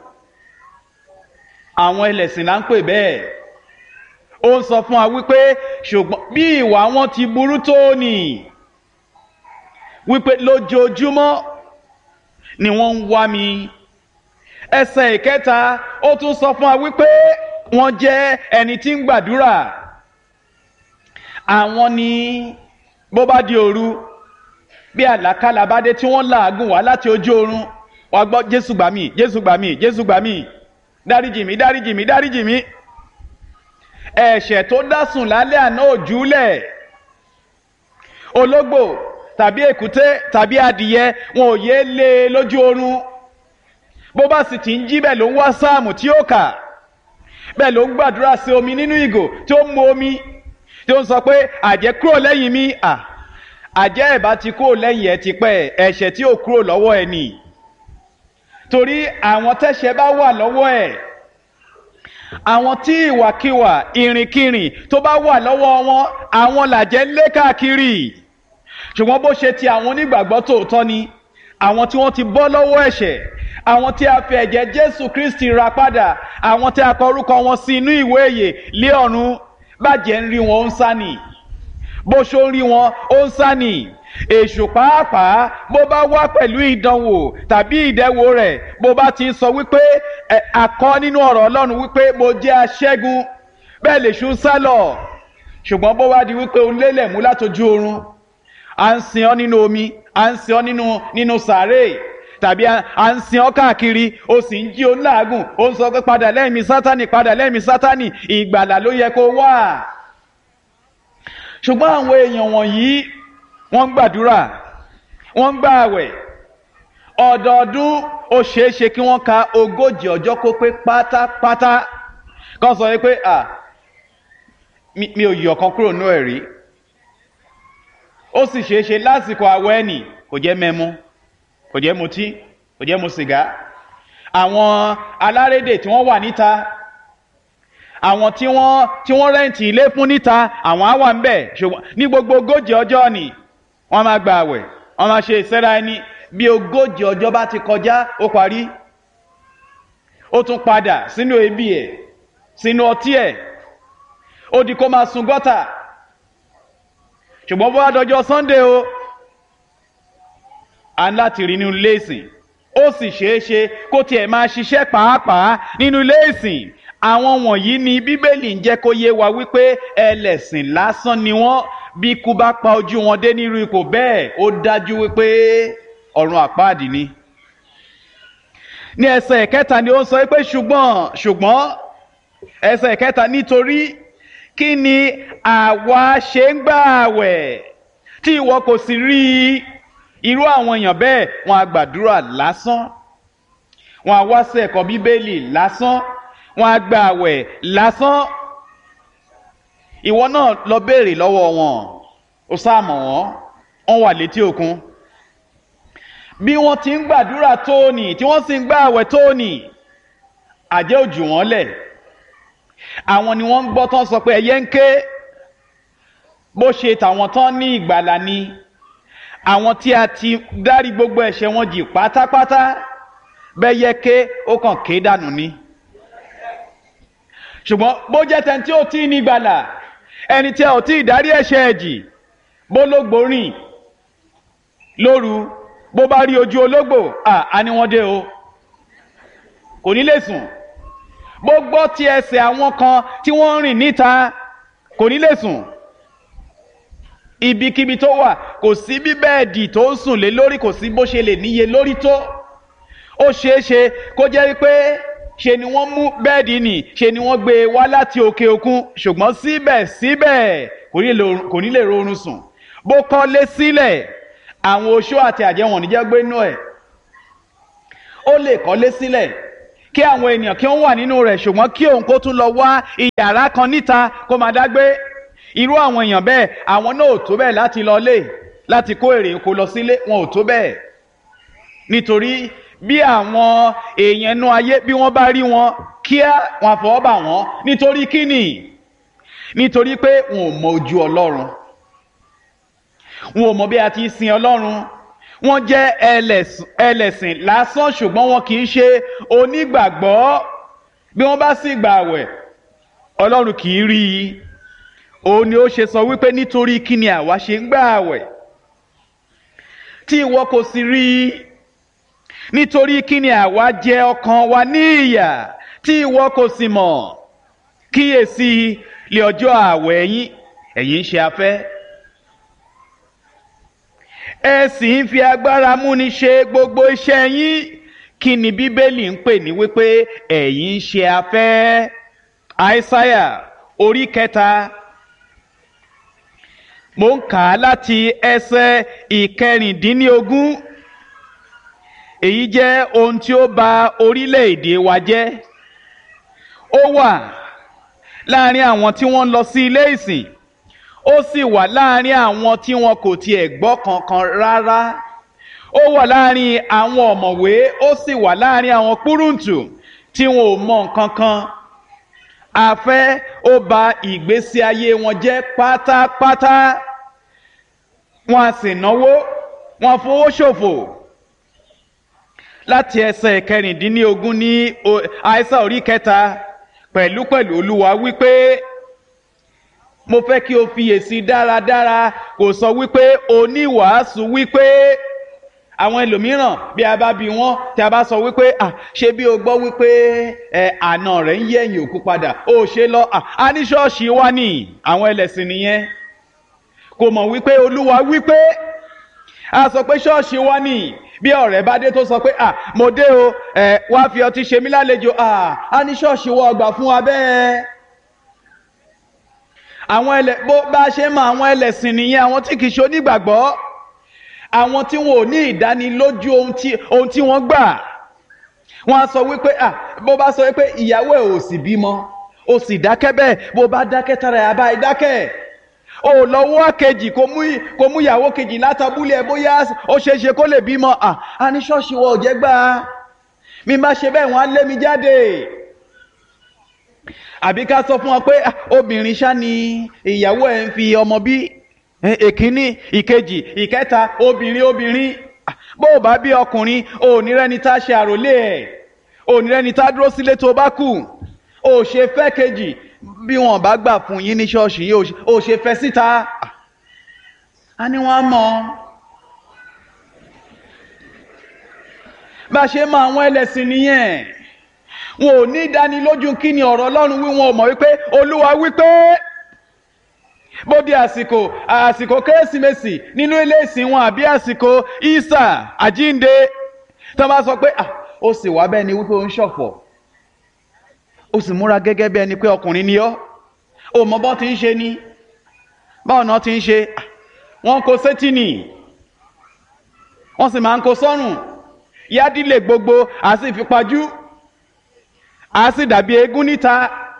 [SPEAKER 1] àwọn ẹlẹ́sìn là ń pè bẹ́ẹ̀. ó ń sọ fún wa wípé ṣùgbọ́n bí ìwà wọn ti burú tó nì, wípé lójoojúmọ́ ni wọ́n ń wá mi. ẹsẹ̀ ìkẹta ó tún sọ fún wa wípé wọ́n jẹ́ ẹni tí ń gbàdúrà. àwọn ni bó bá di òru, bí àlákàlà bá dé tí wọ́n làágùn wá láti ojú oorun, wọ́n gbọ́ Jésù gbà mí, Jésù gbà mí, Jésù gbà mí, dáríjì mí, dáríjì mí, dáríjì mí. ẹ̀ṣẹ̀ tó dásùn lálẹ́ àná ò júlẹ̀. ológbò tàbí èkúté tàbí adìyẹ wọn ò yé lé e lójú oorun. bó bá sì ti ń jí bẹ́ẹ̀ ló ń wá sáàmù tí ó kà, bẹ́ẹ̀ ló ń gbàdúrà sí omi nínú ìgò tí ó ń mu omi, tí ó ń sọ pé àjẹ́ kúrò lẹ́yìn mi. àjẹ́ ẹ̀bá ti kúrò lẹ́yìn ẹ̀ ti pẹ́, ẹ̀ṣẹ̀ tí ò kúrò lọ́wọ́ ẹ̀ nì. torí àwọn tẹ́ṣẹ̀ bá wà lọ́wọ́ ẹ̀, àwọn tí ìwàkiwà ìrìnkìrìn tó bá wà lọ́wọ́ wọn, àwọn làjẹ́ ń lé káàkiri. ṣùgbọ́n bó ṣe ti àwọn onígbàgbọ́ tòótọ́ ni, àwọn tí wọ́n ti bọ́ lọ́wọ́ ẹ̀ṣẹ̀, àwọn tí a fi ẹ̀jẹ̀ Jésù Kristi rà padà, àwọn tí a kọ orúkọ wọn sí inú ìwé ìyè lé ọ̀run, bàjẹ́ ń rí wọn ó ń sá nì, bó ṣó ń rí wọn ó ń sá nì. èṣù pàápàá bó bá wá pẹ̀lú ìdánwò tàbí ìdẹwò rẹ̀, bó bá ti ń sọ wípé àkọ nínú ọ̀rọ̀ Ọlọ́run wípé mo jẹ́ aṣẹ́gun, bẹ́ẹ̀ lèṣù ń sá lọ. ṣùgbọ́n bó wá di wípé o lélẹ̀ mú látojú oorun, à ń sin ọ́ nínú omi, à ń sin ọ́ nínú sàárè, tàbí à ń sin ọ́ káàkiri, ó sì ń jí ó ń làágùn, ó ń sọ pé padà lẹ́yìn mi Sátánì, padà lẹ́yìn mi Sátánì, ìgbàlà ló yẹ kó wà. ṣùgbọ́n àwọn èèyàn wọ̀nyí wọ́n ń gbàdúrà, wọ́n ń gbààwẹ̀. ọdọọdún ó ṣeéṣe kí wọ́n ka 40 ọjọ́ kó pé pátápátá, kán sọ pé mi ò yọ̀ kan kúrò nú ẹ̀rí. ó sì ṣeéṣe lásìkò àwẹ̀ ẹ̀nì kò jẹ́ mẹ́mu, kò jẹ́ mutí, kò jẹ́ mu sìgá. àwọn alárédè tí wọ́n wà níta, àwọn tí wọ́n rẹ́ǹtì ilé fún níta, àwọn á wà ń bẹ̀. ṣùgbọ́n ní gbogbo 40 ọjọ́ ni wọ́n máa gba àwẹ̀, wọ́n máa ṣe ìsẹ́ra ẹni. bí 40 ọjọ́ bá ti kọjá, ó parí. ó tún padà sínú ebi ẹ̀, sínú ọtí ẹ̀, ó di kó máa sun gọ́tà. ṣùgbọ́n bó wá dọjọ́ Sunday o, a ń láti rí nínú ilé ìsìn. ó sì ṣeéṣe kó tiẹ̀ máa ṣiṣẹ́ pàápàá nínú ilé ìsìn. àwọn wọ̀nyí ni Bíbélì ń jẹ́ kó yé wa wípé ẹlẹ́sìn lásán ni wọ́n. bí ikú bá pa ojú wọn dé nírú ipò bẹ́ẹ̀, ó dájú wípé ọ̀run àpáàdì ni. ní ẹsẹ̀ ìkẹta ni ó ń sọ pé ṣùgbọ́n ẹsẹ̀ ìkẹta, nítorí kí ni àwa ṣe ń gbààwẹ̀ tí ìwọ kò sì rí i? irú àwọn èèyàn bẹ́ẹ̀ wọn á gbàdúrà lásán, wọn á wá sí ẹ̀kọ́ Bíbélì lásán, wọn á gbààwẹ̀ lásán. ìwọ náà lọ béèrè lọ́wọ́ wọn, ó sáàmọ̀ wọ́n wà létí òkun. bí wọ́n ti ń gbàdúrà tóòní, tí wọ́n sì ń gbààwẹ̀ tóòní, àjẹ́ ò jù wọ́n lẹ̀. àwọn ni wọ́n ń gbọ́ tán sọ pé ẹyẹ ń ké. bó ṣe tàwọn tán ní ìgbàlà ni, àwọn tí a ti dárí gbogbo ẹ̀ṣẹ̀ wọn jì pátápátá, bẹ́yẹ ké ó kàn ké dànù ni. ṣùgbọ́n bó jẹ́ tẹ́ni tí ó tí ní ìgbàlà, ẹni tí a ò tí ìdárí ẹ̀ṣẹ̀ ẹ̀jì, bó lógbò rìn lóru, bó bá rí ojú ológbò, a ní wọ́n dé o, kò ní lè sùn. bó gbọ́ ti ẹsẹ̀ àwọn kan tí wọ́n rìn níta, kò ní lè sùn. ibikíbi tó wà, kò sí bí bẹ́ẹ̀dì tó ń sùn lé lórí, kò sí bó ṣe lè níye lórí tó. ó ṣeéṣe kó jẹ́ wípé ṣe ni wọ́n mú bẹ́ẹ̀dì nì, ṣe ni wọ́n gbé e wá láti òkè òkun, ṣùgbọ́n síbẹ̀síbẹ̀ kò ní lè rọrùn sùn. bó kọ́lé sílẹ̀, àwọn oṣó àti àjẹ́ wọn níjẹ́ gbé inú ẹ̀. ó lè kọ́lé sílẹ̀ kí àwọn ènìyàn kí wọ́n wà nínú rẹ̀ ṣùgbọ́n kí òun kó tún lọ wá iyàrá kan níta kó máa dágbé. Irú àwọn èèyàn bẹ́ẹ̀ àwọn náà ò tó bẹ́ẹ̀ láti lọ lé láti kó èrè oko lọ sílé, wọn ò tó bẹ́ẹ̀. Nítorí bí àwọn èèyàn inú ayé bí wọ́n bá rí wọn kíá wọn àfọwọ́ bà wọ́n. Nítorí kíni? Nítorí pé wọn ò mọ ojú Ọlọ́run, wọn ò mọ bí a ti sin Ọlọ́run. Wọ́n jẹ́ ẹlẹ́sìn lásán ṣùgbọ́n wọn kì í ṣe onígbàgbọ́. Bí wọ́n bá sì gbààwẹ̀ Ọlọ́run kì í rí i. Òun ni ó ṣe sọ wípé nítorí kí ni àwa ṣe ń gbààwẹ̀ tí ìwọ kò sì rí i? Nítorí kí ni àwa jẹ ọkàn wa ní ìyà tí ìwọ kò sì mọ̀? Kíyèsí lé ọjọ́ ààwẹ̀ yín ẹ̀yin ń ṣe afẹ́, ẹ sì ń fi agbára múni ṣe gbogbo iṣẹ́ yín. Kí ni Bíbélì ń pè ní wípé ẹ̀yin ń ṣe afẹ́? Àìsáyà orí 3, mo ń kà á láti ẹsẹ̀ 19. Èyí jẹ́ ohun tí ó bà orílẹ̀-èdè wa jẹ́. Ó wà láàrin àwọn tí wọ́n ń lọ sí ilé ìsìn, ó sì wà láàrin àwọn tí wọn kò tiẹ̀ gbọ́ kankan rárá. Ó wà láàrin àwọn ọ̀mọ̀wé, ó sì wà láàrin àwọn púrùǹtù tí wọn ò mọ nǹkan kan. Afẹ́ ó bà ìgbésí ayé wọn jẹ́ pátápátá. Wọ́n á sì náwó, wọ́n fowó ṣòfò. Láti ẹsẹ̀ 19 ní Àìsáyà orí 3, pẹ̀lúpẹ̀lú Olúwa wípé mo fẹ́ kí o fiyèsí dáradára. Kò sọ wípé oníwàásù wípé àwọn ẹlòmíràn bí a bá bi wọ́n tí a bá sọ wípé ṣé bí o gbọ́ wípé àna rẹ̀ ń yẹ̀yìn òkú padà ó ṣe lọ a ní ṣọ́ọ̀ṣì wá ní àwọn ẹlẹ́sìn nìyẹn. Kò mọ̀ wípé Olúwa wípé a sọ pé ṣọ́ọ̀ṣì wá ní. Bí ọ̀rẹ́ bá dé tó sọ pé mo dé o wá fi ọtí ṣe mí lálejò a ní ṣọ́ọ̀ṣì wọ ọgbà fún wa bẹ́ẹ̀. Bó bá ṣe mọ àwọn ẹlẹ́sìn nìyẹn, àwọn tí kì í ṣe onígbàgbọ́, àwọn tí wọn ò ní ìdánilójú ohun tí wọ́n gbà. Wọ́n á sọ wípé bó bá sọ wípé ìyàwó ẹ̀ ò sì bímọ ó sì dákẹ́ bẹ́ẹ̀, bó bá dákẹ́ tara ẹ̀ àbá ìdákẹ́. Ó lọ wá kejì kó mú ìyàwó kejì látàbúlé ẹ̀ bóyá ó ṣeéṣe kó lè bímọ. A ní ṣọ́ọ̀ṣì wọ ò jẹ́ gbà. Mi má ṣe bẹ́ẹ̀ wọ́n á lé mi jáde. Àbí ká sọ fún wọn pé obìnrin ṣá ni ìyàwó ẹ̀ ń fi ọmọ bí, èkíní ìkejì ìkẹta obìnrin. Bó o bá bí ọkùnrin ò ní rẹ́ni tá ṣe àròlé ẹ̀, ò ní rẹ́ni tá dúró sílé tó bá kù. Ó ṣe fẹ́ kejì bí wọn bá gbà fún yín ní ṣọ́ọ̀ṣì yìí, ó ṣe fẹ́ síta. A ní wọ́n mọ̀. Bá ṣe mọ àwọn ẹlẹ́sìn nìyẹn. Wọn ò ní ìdánilójú kí ni ọ̀rọ̀ Ọlọ́run wí, wọn ò mọ̀ wípé Olúwa wípé bóde àsìkò Kérésìmesì nínú ilé ìsìn wọn àbí àsìkò Ìsà àjínde tó bá sọ pé ó sì wá bẹ́ẹ̀ ni wípé ó ń ṣọ̀fọ̀, ó sì múra gẹ́gẹ́ bí ẹni pé ọkùnrin ni ọ́, ó mọ bọ́ ti ń ṣe ni, báwọn náà ti ń ṣe, wọ́n kó sétí nì, wọ́n sì máa ń kó sọ́rùn, yádìlẹ̀ gbogbo àti ìfipajú, a sì dàbí eégún níta.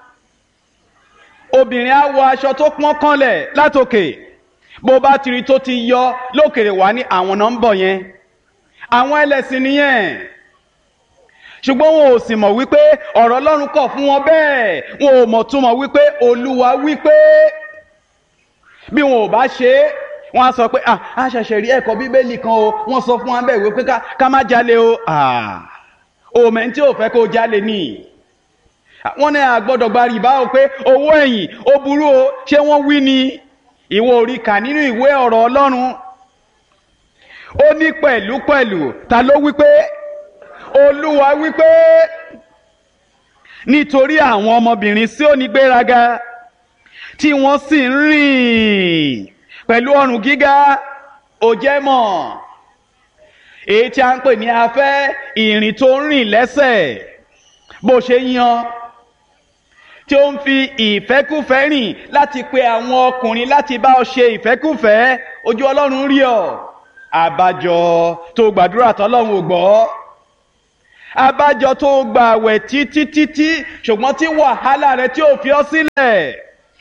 [SPEAKER 1] Obìnrin á wọ aṣọ tó pọ́n kànlẹ̀ látòkè, bó bá ti rí tó ti yọ lókèrè wá ní àwọn náà ń bọ̀ yẹn. Àwọn ẹlẹ́sìn nìyẹn. Ṣùgbọ́n wọn ò sì mọ̀ wípé ọ̀rọ̀ Ọlọ́run kọ̀ fún wọn bẹ́ẹ̀. Wọn ò mọ̀ túmọ̀ wípé Olúwa wípé bí wọn ò bá ṣe é, wọ́n á sọ pé a ṣẹ̀ṣẹ̀ rí ẹ̀kọ́ Bíbélì kan o, wọ́n sọ fún wa bẹ́ẹ̀ wípé ká má jalè o. Òmẹ́ tí ò fẹ́ kó jalè ni. Wọ́n ní àgbọ́dọ̀ gba rìbá o pé owó ẹ̀yìn ó burú o, ṣé wọ́n wí ni? Ìwọ ò rí kà nínú ìwé ọ̀rọ̀ Ọlọ́run. Ó ní pẹ̀lúpẹ̀lú ta ló wípé Olúwa wípé nítorí àwọn ọmọbìnrin Síónì gbéraga tí wọ́n sì ń rìn pẹ̀lú ọrùn gíga, ó jẹ́ mọ̀ èyí tí a ń pè ní afẹ́, ìrìn tó ń rìn lẹ́sẹ̀ bó ṣe yan, tí ó ń fi ìfẹ́kúfẹ́ rìn láti pe àwọn ọkùnrin láti bá ọ ṣe ìfẹ́kúfẹ́. Ojú Ọlọ́run rí ọ, àbájọ tó gbàdúrà tọ́lọ́run ò gbọ́. abájọ tó gba àwẹ̀ títí ṣùgbọ́n tí wàhálà rẹ tí ò fi ọ́ sílẹ̀.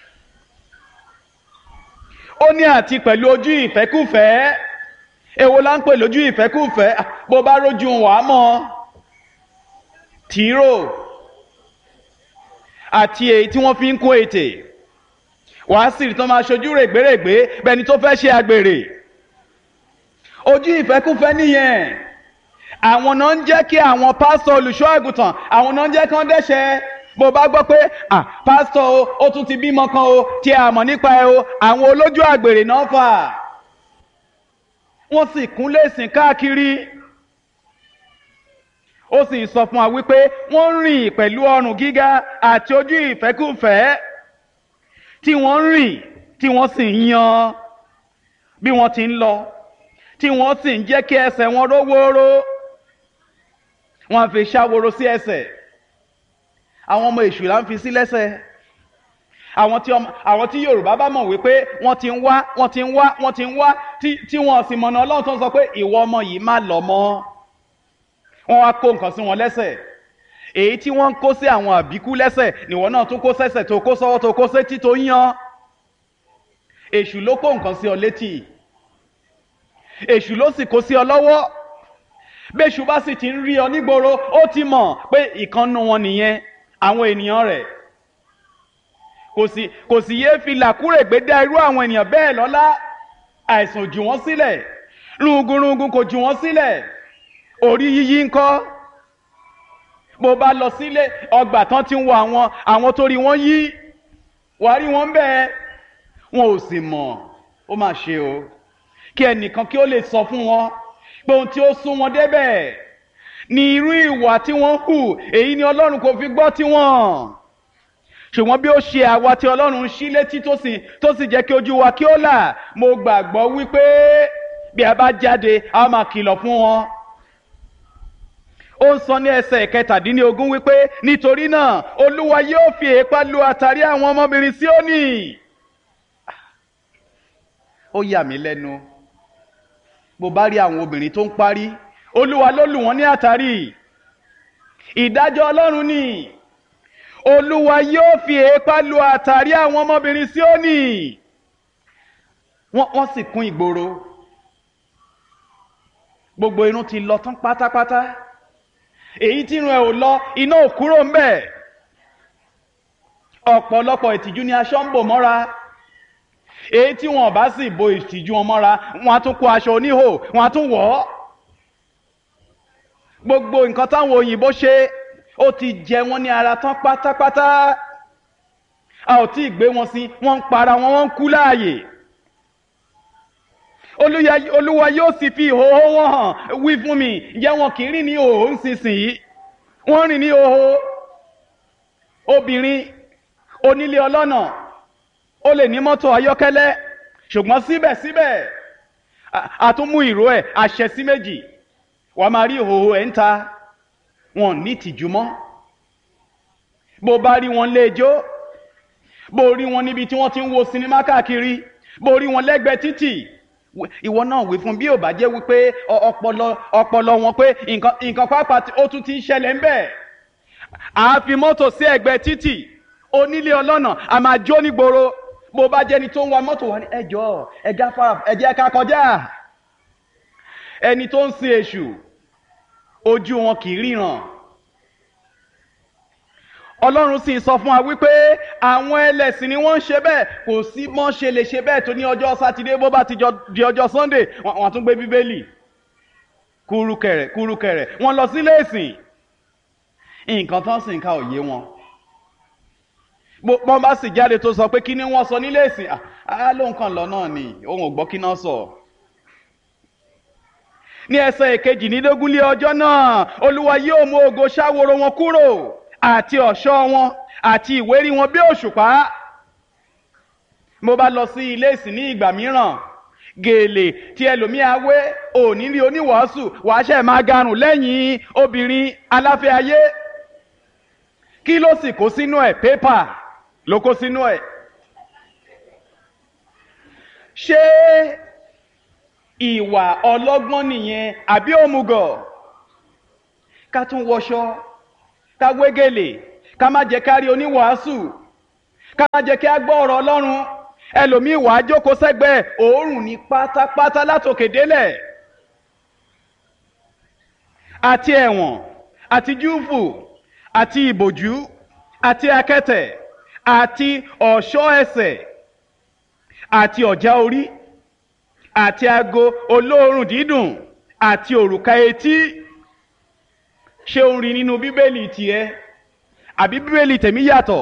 [SPEAKER 1] Ó ní àti pẹ̀lú ojú ìfẹ́kùfẹ́. Èwo la ń pè lójú ìfẹ́kùfẹ́? Bó bá rójú wàá mọ̀. Tìró àti èyí tí wọ́n fi ń kó ètè. Wàá sì rí tán máa ṣojú règbèrègbè bẹni tó fẹ́ ṣe àgbèrè. Ojú ìfẹ́kùfẹ́ nìyẹn. Àwọn náà ń jẹ́ kí àwọn pásítọ̀ olùṣọ́ àgùntàn, àwọn náà ń jẹ́ kán dẹ́ṣẹ̀. Bó bá gbọ́ pé pásítọ̀ ó tún ti bímọ kan o tí a mọ̀ nípa ẹ o, àwọn olójú àgbèrè náà fà. Wọ́n sì kúnlé ìsìn káàkiri. Ó sì sọ fún wa wípé wọ́n rìn pẹ̀lú ọrùn gíga àti ojú ìfẹ́kùfẹ́ tí wọ́n rìn tí wọ́n sì ń yan bí wọ́n ti ń lọ, tí wọ́n sì ń jẹ́ kí ẹsẹ̀ wọn ró wóró. Wọ́n fi ṣàwòrò sí ẹsẹ̀. Àwọn ọmọ èṣù là ń fi sí lẹ́sẹ̀. Àwọn tí Yorùbá bá mọ̀ wípé wọ́n ti ń wá tí wọ́n sì mọ̀nà Ọlọ́run tó ń sọ pé ìwọ ọmọ yìí má lọ mọ́. Wọ́n wá kó nǹkan sí wọn lẹ́sẹ̀. Èyí tí wọ́n ń kó sí àwọn àbíkú lẹ́sẹ̀ nìwọ náà tún kó sẹ́sẹ̀ tó kó sọ́wọ́ tó kó sétí tó yan. Èṣù ló kó nǹkan sí ọ létí. Èṣù ló sì kó sí ọ lọ́wọ́. Béṣù bá sì ti ń rí ọ nígboro, ó ti mọ̀ pé ìkànnù wọn nìyẹn, àwọn ènìyàn rẹ̀. Kò sì yéé fi làkúrègbé dá irú àwọn ènìyàn bẹ́ẹ̀ lọ́lá. Àìsàn jù wọ́n sílẹ̀. Rungunrungun kò jù wọ́n sílẹ̀. Orí yíyí ńkọ́? Bó bá lọ sílé ọgbà tán ti ń wo àwọn tó rí wọ́n yí, wàá rí wọn bẹ́ẹ̀. Wọn ò sì mọ̀. Ó mà ṣe o. Kí ẹnìkan kí ó lè sọ fún wọn pé ohun tí ó sún wọn débẹ̀ ni irú ìwà tí wọ́n hù, èyí ni Ọlọ́run kò fi gbọ́ tiwọn. Ṣùgbọ́n bí ó ṣe àwa tí Ọlọ́run ṣí létí tó sì jẹ́ kí ojú wa kí ó là, mo gbàgbọ́ wípé bí a bá jáde a máa kìlọ̀ fún wọn. Ó ń sọ ní ẹsẹ̀ 17 wípé nítorí náà Olúwa yóò fi èépá lu àtàrí àwọn ọmọbìnrin Síónì. Ó yà mí lẹ́nu. Bó bá rí àwọn obìnrin tó ń parí, Olúwa ló lù wọ́n ní àtàrí. Ìdájọ́ Ọlọ́run ni. Olúwa yóò fi èépá lu àtàrí àwọn ọmọbìnrin Síónì. Wọ́n sì kún ìgboro. Gbogbo irun ti lọ tán pátápátá. Èyí tí irun ẹ̀ ò lọ, iná ò kúrò ńbẹ̀. Ọ̀pọ̀lọpọ̀ ìtìjú ni aṣọ ń bò mọ́ra. Èyí tí wọn bá sì bo ìtìjú wọn mọ́ra, wọn á tún kó aṣọ oníhò, wọn á tún wọ̀ ọ́. Gbogbo nǹkan táwọn òyìnbó ṣe, ó ti jẹ wọ́n ní ara tán pátápátá. A ò tí ì gbé wọn sí, wọ́n ń para wọn, wọ́n ń kú láàyè. Olúwa yóò sì fi ìhòòhò wọn hàn. Wí fún mi, ǹjẹ́ wọn kì í rìn ní ìhòòhò nísinsìnyí? Wọ́n rìn ní ìhòòhò. Obìnrin onílé ọlọ́nà, ó lè ní mọ́tò ayọ́kẹ́lẹ́, ṣùgbọ́n síbẹ̀síbẹ̀ a tún mú ìró ẹ̀ àṣẹ sí méjì. Wà máa rí ìhòòhò ẹ̀ ń ta. Wọn ní ìtìjú mọ́. Bó bá rí wọn lé ijó, bó rí wọn níbi tí wọ́n ti ń wo sinimá káàkiri, bó rí wọn lẹ́gbẹ̀ẹ́ títì, ìwọ náà wí fún bí ò bá jẹ́ wípé ọpọlọ wọn pé nǹkan pápá ó tún ti ń ṣẹlẹ̀ ń bẹ̀. À fi mọ́tò sí ẹ̀gbẹ́ títì, onílé ọlọ́nà a máa jó nígboro. Bó bá jẹ́ni tó ń wa mọ́tò wá ní ẹ jọ̀ọ́ ẹ gáfárà, ẹ jẹ́ ká kọjá. Ẹni tó ń sin èṣù, ojú wọn kì í ríran. Ọlọ́run sì sọ fún wa wípé àwọn ẹlẹ́sìn ni wọ́n ń ṣe bẹ́ẹ̀. Kò sí mọ́ ṣe lè ṣe bẹ́ẹ̀ tó ní ọjọ́ Sátidé, bó bá ti di ọjọ́ Sunday wọ́n tún gbé Bíbélì kúrúkẹrẹ wọ́n lọ sílé ìsìn. Nǹkan tán sì ń ka òye wọn. Bọ́n bá sì jáde tó sọ pé kí ni wọ́n sọ nílé ìsìn, ló ń kàn lọ náà ni òun ò gbọ́ kí náà sọ. Ní ẹsẹ̀ 22 lé ọjọ́ náà, Olúwa yóò mú ògo ṣáworo wọn kúrò àti ọ̀ṣọ́ wọn àti ìwérí wọn bí òṣùpá. Mo bá lọ sí ilé ìsìn ní ìgbà mìíràn, gèlè tí ẹlòmíà wé òní rí oníwàásù wàá ṣe máa garùn lẹ́yìn obìnrin aláfẹ́ ayé. Kí ló sì kó sínú ẹ̀? Pépà ló kó sínú ẹ̀. Ṣé ìwà ọlọ́gbọ́n nìyẹn àbí òmùgọ̀? ká tún wọṣọ, ká wégèlè, ká má jẹ́ ká rí oníwàásù, ká má jẹ́ kí á gbọ́ ọ̀rọ̀ Ọlọ́run. Ẹlòmíì wá jókòó sẹ́gbẹ̀ẹ́, òórùn ní pátápátá látòkè délẹ̀. Àti ẹ̀wọ̀n, àti júùfù, àti ìbòjú, àti akẹ́tẹ̀, àti ọ̀ṣọ́ ẹsẹ̀, àti ọ̀já orí, àti ago olóòórùn dídùn, àti òrùka etí. Ṣé o rí nínú Bíbélì tiẹ̀? Àbí Bíbélì tèmi yàtọ̀?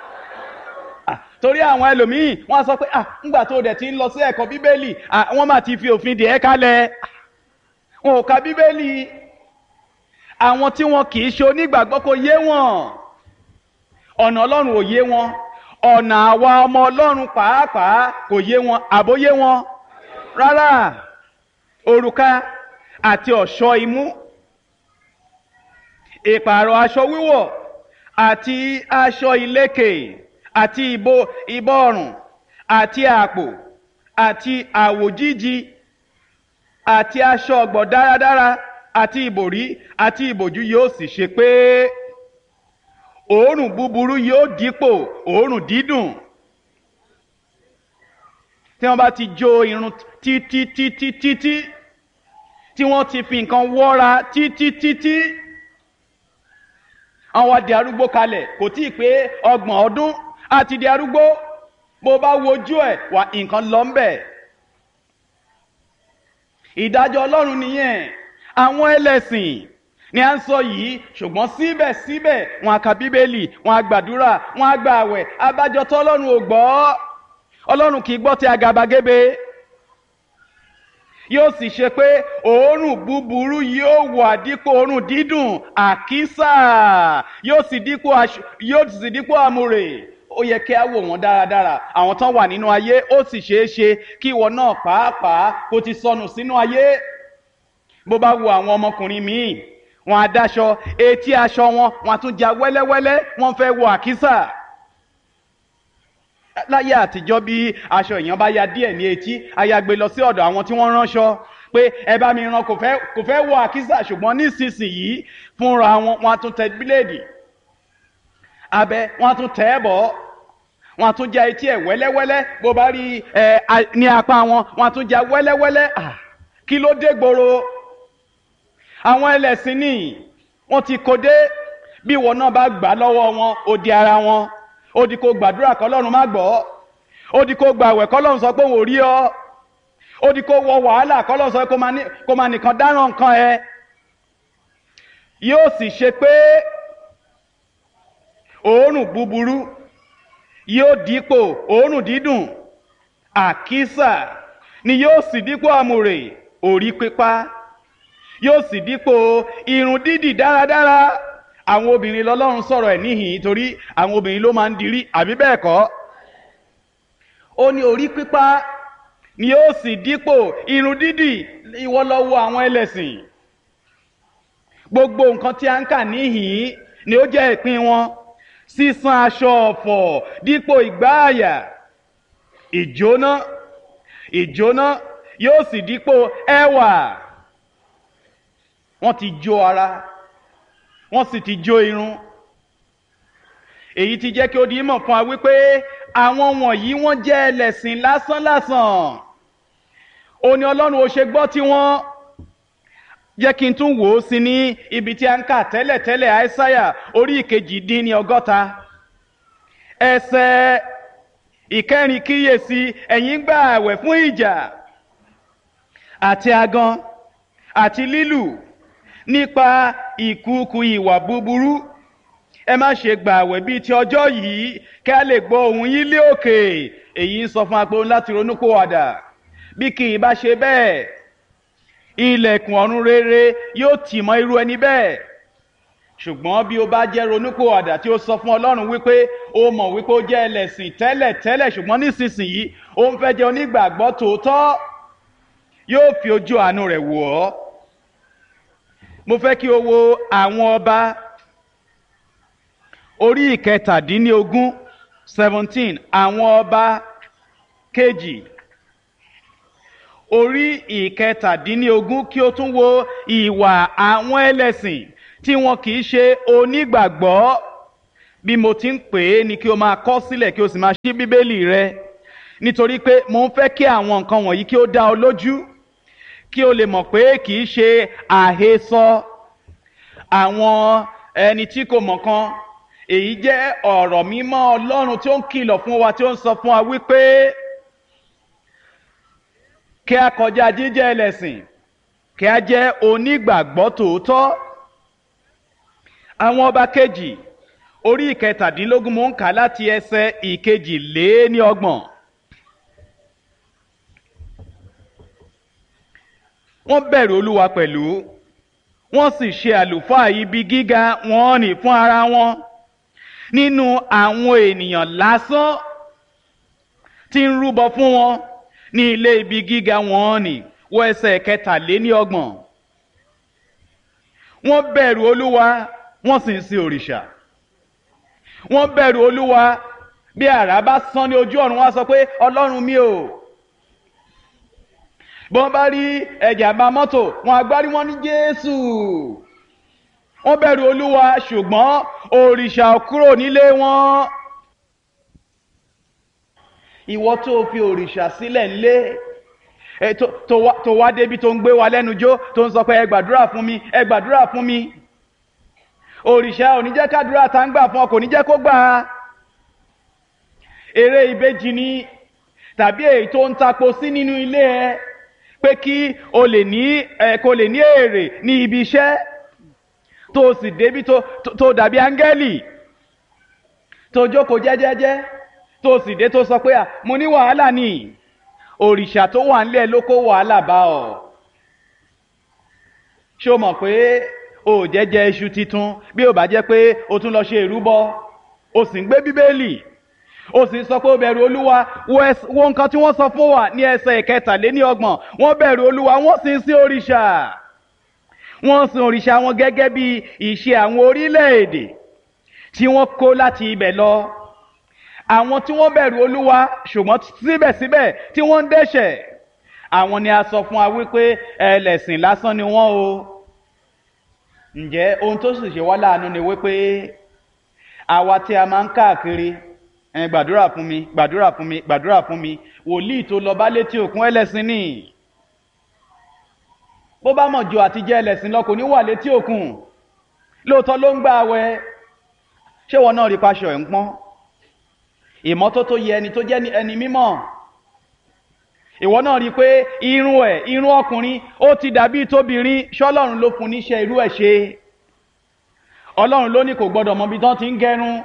[SPEAKER 1] Torí àwọn ẹlòmíì wọ́n á sọ pé ńgbà tó dẹ̀ ti ń lọ sí ẹ̀kọ́ Bíbélì wọ́n máa ti fi òfin dè ẹ́ kalẹ̀. Wọn ò ka Bíbélì. Àwọn tí wọn kì í ṣe onígbàgbọ́ kò yé wọn. Ọ̀nà Ọlọ́run ò yé wọn. Ọ̀nà àwa ọmọ Ọlọ́run pàápàá kò yé wọn. Àbó yé wọn? Rárá. Òrùka àti ọ̀ṣọ́ imú, ìpààrọ̀ aṣọ wíwọ̀ àti aṣọ ìlékè àti ìbọ̀rùn àti àpò àti àwòjíji àti aṣọ ọ̀gbọ̀ dáradára àti ìbòrí àti ìbòjú yóò sì ṣe pé òórùn búburú yóò dípò òórùn dídùn. Tí wọ́n bá ti jó irun títí tí wọ́n ti fi nǹkan wọ́ra títí àwọn á di arúgbó kalẹ̀, kò tí ì pé 30 ọdún àti di arúgbó. Bó bá wojú ẹ̀ wà nǹkan lọ ń bẹ̀. Ìdájọ́ Ọlọ́run nìyẹn. Àwọn ẹlẹ́sìn ni à ń sọ yìí, ṣùgbọ́n síbẹ̀síbẹ̀ wọn á ka Bíbélì, wọn á gbàdúrà, wọn á gba àwẹ̀. Abájọ tó Ọlọ́run ò gbọ́. Ọlọ́run kì í gbọ́ ti àgàbàgebè. Yóò sì ṣe pé òórùn búburú yóò wà dípò òórùn dídùn, àkísà yóò sì dípò àmùrè. Ó yẹ kí á wò wọ́n dáradára. Àwọn tán wà nínú ayé, ó sì ṣeé ṣe kí ìwọ náà pàápàá kó ti sọnù sínú ayé. Bó bá wo àwọn ọmọkùnrin míì, wọn á dáṣọ, etí aṣọ wọn á tún já wẹ́lẹ́wẹ́lẹ́, wọ́n fẹ́ wọ àkísà. Láyé àtijọ́ bí aṣọ èèyàn bá ya díẹ̀ ní etí, a ya gbé lọ sí ọ̀dọ̀ àwọn tí wọ́n ránṣọ pé ẹ bá mi rán, kò fẹ́ wọ àkísà. Ṣùgbọ́n nísinsìnyí fúnra wọn á tún tẹ bíléèdì abẹ, wọn á tún tẹ̀ ẹ́ bọ̀, wọn á tún já etí ẹ̀ wẹ́lẹ́wẹ́lẹ́. Bó bá rí ní apá wọn á tún já wẹ́lẹ́wẹ́lẹ́. Kí ló dé gbòòrò? Àwọn ẹlẹ́sìn ní wọ́n ti kó dé. Bí ìwọ náà bá gbà lọ́wọ́ wọn, ó di ara wọn. Ó di kó gbàdúrà k'Ọlọ́run má gbọ́. Ó di kó gbààwẹ̀ k'Ọlọ́run sọ pé òun ò rí ọ. Ó di kó wọ wàhálà k'Ọlọ́run sọ pé kó máa nìkan dáràn nǹkan ẹ. Yóò sì ṣe pé òórùn búburú yóò dípò òórùn dídùn, àkísà ni yóò sì dípò àmùrè, orí pípá yóò sì dípò irun dídì dáradára. Àwọn obìnrin lọ́lọ́run sọ̀rọ̀ ẹ̀ níhìn torí àwọn obìnrin ló máa ń dirí, àbí bẹ́ẹ̀ kọ́? Ó ní orí pípá ni yóò sì dípò irun dídì. Ìwọ lọ wo àwọn ẹlẹ́sìn. Gbogbo nǹkan tí a ń kà níhìn ni ó jẹ́ ìpín wọn. Sísan aṣọ ọ̀fọ̀ dípò ìgbáàyà, ìjóná yóò sì dípò ẹwà. Wọ́n ti jó ara, wọ́n sì ti jó irun. Èyí ti jẹ́ kí ó di mọ̀ fún wa wípé àwọn wọ̀nyí wọ́n jẹ́ ẹlẹ́sìn lásánlásán. Ó ní Ọlọ́run ò ṣe gbọ́ tiwọn. Jẹ́ kí n tún wò ó sí ní ibi tí a ń kà tẹ́lẹ̀tẹ́lẹ̀, Àìsáyà orí 62. Ẹsẹ̀ 4. Kíyèsí, ẹ̀yin gbà àwẹ̀ fún ìjà àti agan àti lílù nípa ìkùukù ìwà búburú. Ẹ má ṣe gbà àwẹ̀ bíi ti ọjọ́ yìí kí a lè gbọ́ ohùn yín lé òkè. Èyí ń sọ fún apò láti ronúpìwàdà. Bí kì í bá ṣe bẹ́ẹ̀, ilẹ̀kùn ọ̀run rere yóò tì mọ́ irú ẹni bẹ́ẹ̀. Ṣùgbọ́n bí ó bá jẹ́ ronúpìwàdà tí ó sọ fún Ọlọ́run wípé ó mọ̀ wípé ó jẹ́ ẹlẹ́sìn tẹ́lẹ̀, ṣùgbọ́n nísinsìnyí ó ń fẹ́ jẹ́ onígbàgbọ́ tòótọ́, yóò fi ojú àánú rẹ̀ wò ọ́. Mo fẹ́ kí o wo àwọn ọba orí 17. 17. Àwọn ọba kejì orí 17 kí o tún wo ìwà àwọn ẹlẹ́sìn tí wọn kì í ṣe onígbàgbọ́, bí mo ti ń pè é ni kí o máa kọ sílẹ̀ kí o sì máa ṣí bíbélì rẹ, nítorí pé mo ń fẹ́ kí àwọn nǹkan wọ̀nyí kí ó dá ọ lójú, kí o lè mọ̀ pé kì í ṣe àhesọ àwọn ẹni tí kò mọ̀ kan. Èyí jẹ́ ọ̀rọ̀ mímọ́ Ọlọ́run tí ó ń kìlọ̀ fún wa, tí ó ń sọ fún wa wípé kí a kọjá jíjẹ́ ẹlẹ́sìn, kí a jẹ́ onígbàgbọ́ tòótọ́. Àwọn ọba kejì orí ìkẹtàdínlógún, mo ń kà láti ẹsẹ̀ ìkejìléníọgbọ̀n. Wọ́n bẹ̀rù Olúwa pẹ̀lú, wọ́n sì ṣe àlùfáà ibi gíga wọn nì fún ara wọn nínú àwọn ènìyàn lásán tí ń rúbọ fún wọn ní ilé ibi gíga wọn nì. Wọ ẹsẹ̀ kẹtàléníọgbọ̀n. Wọ́n bẹ̀rù Olúwa, wọ́n sì ń sin òrìṣà. Wọ́n bẹ̀rù Olúwa, bí àrá bá sán ní ojú ọ̀run, wọ́n á sọ pé Ọlọ́run mi o. Bọ́n bá rí ẹ̀jàmbá mọ́tò, wọ́n agbárí wọn ní Jésù. Wọ́n bẹ̀rù Olúwa, ṣùgbọ́n òrìṣà ò kúrò nílé wọn. Ìwọ tó fi òrìṣà sílẹ̀ ńlé, tó wá débi tó ń gbé wa lẹ́nu jó, tó ń sọ pé ẹ gbàdúrà fún mi, ẹ gbàdúrà fún mi. Òrìṣà ò ní jẹ́ kádúrà tá ń gbà fún ọ, kò ní jẹ́ kó gbà á. Eré ìbejì ni, tàbí èyí tó ń tapo sí nínú ilé ẹ, pé kí o lè ní èrè ní ibi iṣẹ́, tó sì débi tó dàbí áńgẹ́lì, tó jókòó jẹ́jẹ́jẹ́, tó sì dé tó sọ pé mo ní wàhálà ni. Òrìṣà tó wà nílẹ̀ ló kó wàhálà bá ọ. Ṣé o mọ̀ pé o jẹ́jẹ́ iṣu titun bí ó bá jẹ́ pé o tún lọ ṣe ìrúbọ, o sì ń gbé bíbélì, o sì sọ pé o bẹ̀rù Olúwa? Wo nǹkan tí wọ́n sọ fún wa ní ẹsẹ̀ ìkẹtàléníọgbọ̀n. Wọ́n bẹ̀rù Olúwa, wọ́n sì ń sin òrìṣà. Wọ́n sin òrìṣà wọn gẹ́gẹ́ bí ìṣe àwọn orílẹ̀-èdè tí wọ́n kó láti ibẹ̀ lọ. Àwọn tí wọ́n bẹ̀rù Olúwa ṣùgbọ́n síbẹ̀síbẹ̀ tí wọ́n ń dẹ́ṣẹ̀, àwọn ni a sọ fún wa wípé ẹlẹ́sìn lásán ni wọ́n o. Ǹjẹ́ ohun tó sì ṣe wá láàánú ni wípé àwa tí a máa ń káàkiri, gbàdúrà fún mi, gbàdúrà fún mi, gbàdúrà fún mi, wòlíì tó lọ bá létí òkun ẹlẹ́sìn ni. Bó bá mọ̀ jù àti jẹ́ ẹlẹ́sìn lọ, kò ní wà létí òkun. Lóòótọ́ ló ń gbà àwẹ̀. Ṣé wọn náà rí paṣọ ẹ̀ ń pọ́n? Ìmọ́tótó yẹ ẹni tó jẹ́ ẹni mímọ́. Ìwọ náà rí pé irun ọkùnrin ó ti dàbí tóbìnrin. Ṣọ́lọ́run ló fún níṣẹ́ irú ẹ̀ ṣe? Ọlọ́run ló ní kò gbọdọ̀ mọ bí tán ti ń gẹrun.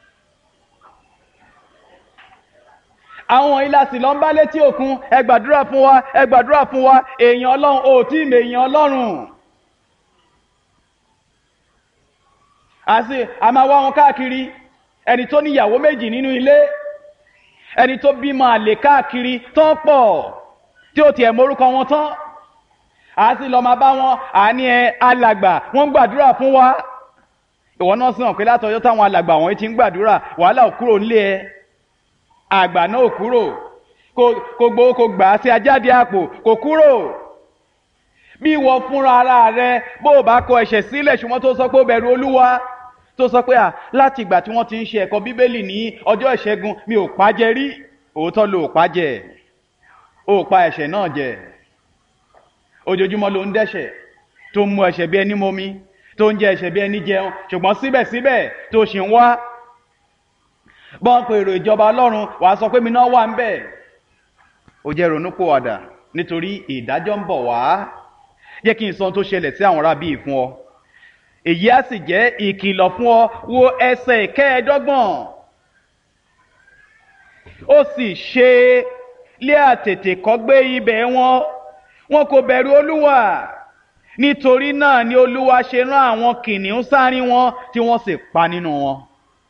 [SPEAKER 1] Àwọn ìlàsì lọ ń bá létí òkun, ẹ gbàdúrà fún wa, ẹ gbàdúrà fún wa. Èèyàn Ọlọ́run ò tí ì mèèyàn Ọlọ́run. A máa wá wọn káàkiri, ẹni tó níyàwó méjì nínú ilé, ẹni tó bímọ àlè káàkiri tán pọ̀ tí ó tiẹ̀ mórúkọ wọn tán. A sì lọ máa bá wọn, àní alàgbà, wọ́n ń gbàdúrà fún wa. Ìwọ náà sì hàn pé látọjọ́ táwọn alàgbà wọ̀nyí ti ń gbàdúrà, wàhálà ò kúrò nílé ẹ. Àgbà náà ò kúrò, kò gbowó kò gbà á sí ajáde àpò, kò kúrò. Bí ìwọ fúnra ara rẹ bó o bá kọ ẹ̀ṣẹ̀ sílẹ̀ ṣùgbọ́n tó sọ pé ó bẹ̀rù Olúwa, tó sọ pé láti ìgbà tí wọ́n ti ń ṣe ẹ̀kọ́ bíbélì ní ọjọ́ ìṣẹ́gun mi ò pàjẹ́ rí. Òótọ́ ló ò pàjẹ́, ó pa ẹ̀ṣẹ̀ náà jẹ. Ojoojúmọ́ ló ń dẹ́ṣẹ̀, tó ń mu ẹ̀ṣẹ̀ bí ẹni momi, tó ń jẹ ẹ̀ṣẹ̀ bí ẹni jẹun, ṣùgbọ́n síbẹ̀síbẹ̀ tó ṣì ń wá. Bọ́n pe èrò ìjọba Ọlọ́run, wàá sọ pé mi náà wà ń bẹ̀. Ó jẹ́ ronúpìwàdà nítorí ìdájọ́ ń bọ̀ wá. Jẹ́ kí n sọ ohun tó ṣẹlẹ̀ sí àwọn rábì fún ọ. Èyí á sì jẹ́ ìkìlọ̀ fún ọ. Wo ẹsẹ̀ ìkẹẹ̀ẹ́dọ́gbọ̀n. Ó sì ṣe lé àtètèkọ́gbé ibẹ̀ wọn kò bẹ̀rù Olúwa. Nítorí náà ni Olúwa ṣe rán àwọn kìnìún sáárín wọn tí wọ́n sì pa nínú wọn.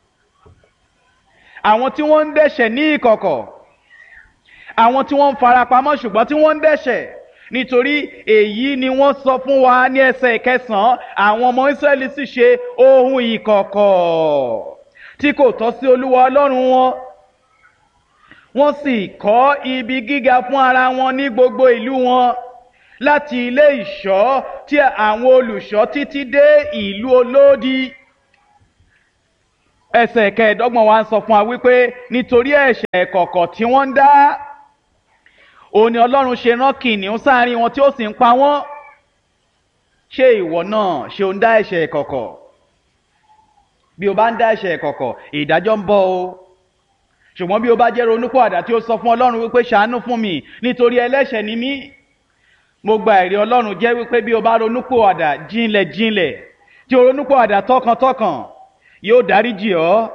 [SPEAKER 1] Àwọn tí wọ́n ń dẹ́ṣẹ̀ ní ìkọ̀kọ̀, àwọn tí wọ́n ń farapamọ́ ṣùgbọ́n tí wọ́n ń dẹ́ṣẹ̀. Nítorí èyí ni wọ́n sọ fún wa ní ẹsẹ̀ ìkẹsàn-án. Àwọn ọmọ Ísírẹ́lì sì ṣe ohun ìkọ̀kọ̀ tí kò tọ́ sí Olúwa Ọlọ́run wọn. Wọ́n sì kọ́ ibi gíga fún ara wọn ní gbogbo ìlú wọn. láti ilé ìṣọ́ tí àwọn olùṣọ́ títí dé ìlú olódi. Ẹsẹ̀ kẹẹ̀dọ́gbọ̀n wa ń sọ fún wa wípé nítorí ẹ̀ṣẹ̀ ìkọ̀kọ̀ tí wọ́n ń dá, òun ni Ọlọ́run ṣe rán kìnìún sáàrin wọn tí ó sì ń pa wọ́n. Ṣé ìwọ náà ṣe ń dá ẹ̀ṣẹ̀ ìkọ̀kọ̀? Bí o bá ń dá ẹ̀ṣẹ̀ ìkọ̀kọ̀, ìdájọ́ ń bọ̀ o. Ṣùgbọ́n bí o bá jẹ́ ronúpìwàdà tí ó sọ fún Ọlọ́run wípé ṣàánú fún mi nítorí ẹlẹ́ṣẹ̀ ni mí, mo gba ẹ̀rí Ọlọ́run jẹ́ wípé bí o bá ronúpìwàdà jinlẹ̀ tí o ronúpìwàdà tọkàntọkàn, yóò dáríjì ọ́.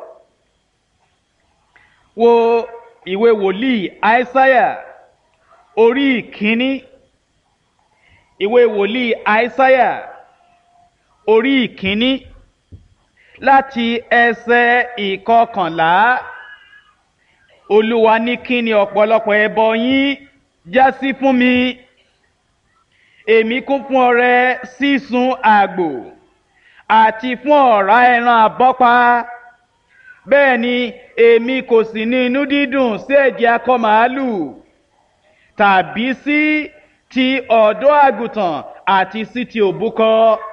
[SPEAKER 1] Wo ìwé wòlíì Aísáyà orí ìkíní. Ìwé wòlíì Aísáyà orí ìkíní láti ẹsẹ̀ ìkọkànlá. Olúwa ní kí ni ọ̀pọ̀lọpọ̀ ẹbọ yín já sí fún mi? Èmi kún fún ọrẹ sísun àgbò àti fún ọ̀rá ẹran àbọ́pa. Bẹ́ẹ̀ ni èmi kò sì ní inú dídùn sí ẹ̀jẹ̀ akọ màálù tàbí sí ti ọ̀dọ́ àgùntàn àti sí ti òbúkọ.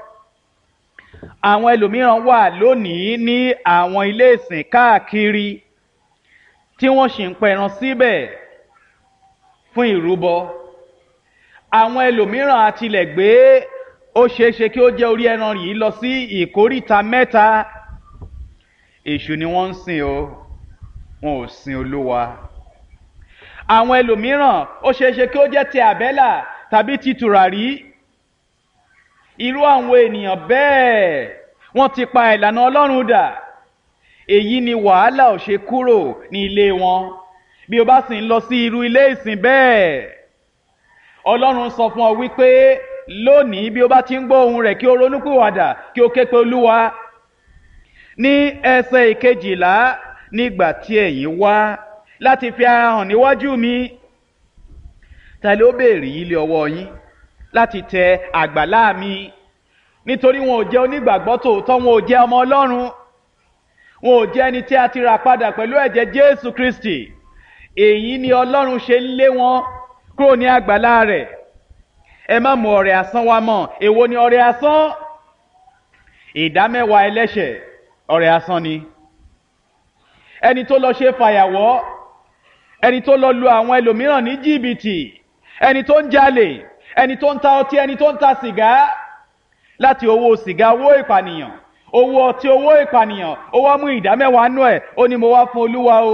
[SPEAKER 1] Àwọn ẹlòmíràn wà lónìí ní àwọn ilé ìsìn káàkiri tí wọ́n sì ń pẹran síbẹ̀ fún ìrúbọ. Àwọn ẹlòmíràn àtilẹ̀ gbé ó ṣeéṣe kí ó jẹ́ orí ẹran yìí lọ sí ìkóríta mẹ́ta. Èṣù ni wọ́n ń sìn o, wọn ò sin Olúwa. Àwọn ẹlòmíràn ó ṣeéṣe kí ó jẹ́ ti àbẹ́là tàbí ti tùràrí. Irú àwọn ènìyàn bẹ́ẹ̀ wọ́n ti pa ìlànà Ọlọ́run dà. Èyí ni wàhálà ò ṣe kúrò ní ilé wọn. Bí o bá sì ń lọ sí irú ilé ìsìn bẹ́ẹ̀, Ọlọ́run sọ fún ọ wípé lónìí bí o bá ti ń gbọ́ ohùn rẹ̀ kí o ronúpìwàdà kí o ké pe Olúwa. Ní ẹsẹ̀ ìkejìlá, nígbà tí ẹ̀yin wá láti fi ara hàn níwájú mi, ta ló béèrè ilé ọwọ́ yín láti tẹ àgbàlá mi? Nítorí wọn ò jẹ́ onígbàgbọ́ tòótọ́, wọn ò jẹ́ ọmọ Ọlọ́run, wọn ò jẹ́ ẹni tí a ti rà padà pẹ̀lú ẹ̀jẹ̀ Jésù Kristi. Èyí ni Ọlọ́run ṣe ń lé wọn kúrò ní àgbàlá rẹ̀. Ẹ má mú ọrẹ asán wá mọ́. Èwo ni ọrẹ asán? Ìdámẹ́wàá ẹlẹ́ṣẹ̀ ọrẹ asán ni. Ẹni tó lọ ṣe fàyàwọ́, ẹni tó lọ lu àwọn ẹlòmíràn ní jìbìtì, ẹni tó ń jalè, ẹni tó ń ta ọtí, ẹni tó ń ta sìgá, láti owó sìgá, owó ìpànìyàn, owó ọtí, owó ìpànìyàn, ó wá mú ìdámẹ́wàá nú ẹ̀, ó ní mo wá fún Olúwa o.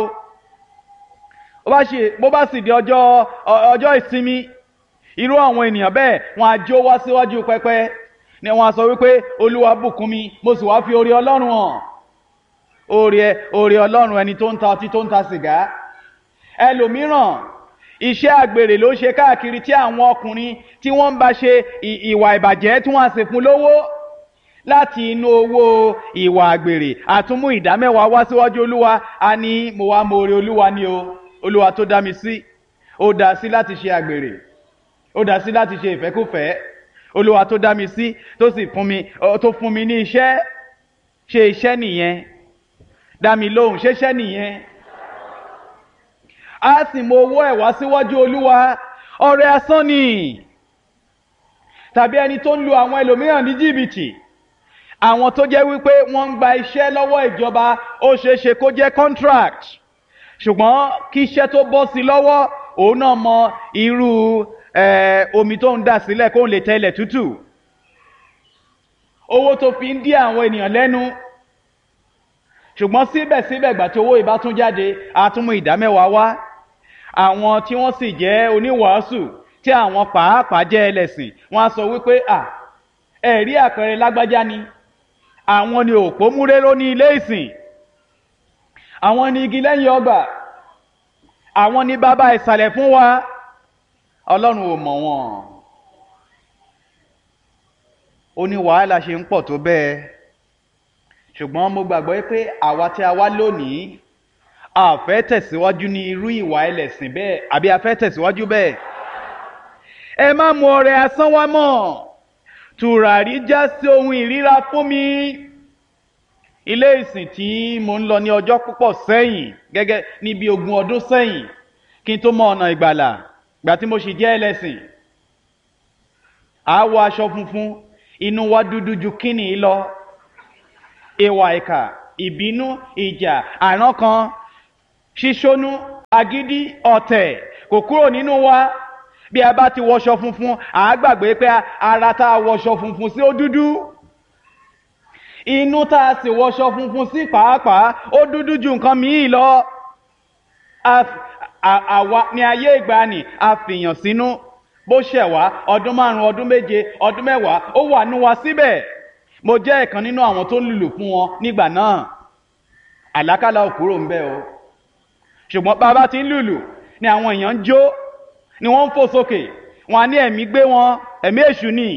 [SPEAKER 1] Bó bá sì di ọjọ́ ìsinmi, irú àwọn ènìyàn bẹ́ẹ̀ wọ́n á jó wá síwájú pẹpẹ ni wọ́n á sọ wípé Olúwa bùkún mi, mo sì wá fi oore Ọlọ́run hàn. Oore Ọlọ́run ẹni tó ń ta ọtí, tó ń ta sìgá. Ẹlòmíràn iṣẹ́ àgbèrè ló ṣe káàkiri tí àwọn ọkùnrin tí wọ́n ń bá ṣe ìwà ìbàjẹ́ tí wọ́n á sì fún lówó. Láti inú owó ìwà àgbèrè àtúnmú ìdámẹ́wàá wá síwájú Olúwa, a ní mo wá mọ oore Olúwa ni o. Olúwa tó dá mi sí, ó dá sí láti ṣe àgbèrè, ó dá sí láti ṣe ìfẹ́kúfẹ̀ẹ́. Olúwa tó dá mi sí tó sì fún mi ní iṣẹ́. Ṣé iṣẹ́ nìyẹn? Dá mi lóhùn, ṣé iṣẹ́ nìyẹn? A sì mú owó ẹ̀ wá síwájú Olúwa, ọrẹ asán ni. Tàbí ẹni tó ń lu àwọn ẹlòmíràn ní jìbìtì, àwọn tó jẹ́ wípé wọ́n ń gba iṣẹ́ lọ́wọ́ ìjọba, ó ṣeéṣe kó jẹ́ contract, ṣùgbọ́n kí iṣẹ́ tó bọ́ sí lọ́wọ́, òun náà mọ irú omi tó ń dà sílẹ̀ kó lè tẹ́lẹ̀ tútù. Owó tó fi ń dí àwọn ènìyàn lẹ́nu, ṣùgbọ́n síbẹ̀síbẹ̀ ìgbà tí owó ìbá tún jáde, a tún mú ìdámẹ́wàá wá. Àwọn tí wọ́n sì jẹ́ oníwàásù, tí àwọn pàápàá jẹ́ ẹlẹ́sìn, wọ́n á sọ wípé ẹ̀rí àpẹẹrẹ lágbájá ni. Àwọn ni òpó múréró ní ilé ìsìn, àwọn ni igi lẹ́yìn ọgbà, àwọn ni bàbá ìsàlẹ̀ fún wa. Ọlọ́run ò mọ̀ wọ́n. Ó ní wàhálà ṣe ń pọ̀ tó bẹ́ẹ̀, ṣùgbọ́n mo gbàgbọ́ pé àwa tí a wá lónìí, a fẹ́ tẹ̀síwájú ní irú ìwà ẹlẹ́sìn bẹ́ẹ̀, àbí a fẹ́ tẹ̀síwájú bẹ́ẹ̀. Ẹ má mú ọrẹ asán wá mọ́. Tùràrí já sí ohun ìríra fún mi. Ilé ìsìn tí mo ń lọ ní ọjọ́ púpọ̀ sẹ́yìn, gẹ́gẹ́ ní bí 20 ọdún sẹ́yìn, kí n tó mọ ọ̀nà ìgbàlà, ìgbà tí mo sì jẹ́ ẹlẹ́sìn. a wọ aṣọ funfun inú wa dúdú ju kíni lọ, ìwà ìkà, ìbínú, ìjà, àrankàn, ṣíṣónú, agídí, ọ̀tẹ̀ kò kúrò nínú wa. Bí a bá ti wọṣọ funfun à á gbàgbé pé ara tá a wọṣọ funfun sí ó dúdú, inú tá a sì wọṣọ funfun sí pàápàá ó dúdú ju nǹkan míì lọ. Àwa ní ayé ìgbàanì a fìyàn sínú, bó ṣẹ̀ wá ọdún 5, ọdún 7, ọdún 10 ó wà nú wa síbẹ̀. Mo jẹ́ ìkan nínú àwọn tó ń lùlù fún wọn nígbà náà. Àlákàlà ò kúrò ń bẹ̀ o, ṣùgbọ́n bá a bá ti ń lùlù ni àwọn èèyàn ń jó, ni wọ́n ń fò sókè, wọn á ní ẹ̀mí gbé wọn, ẹ̀mí èṣù ni.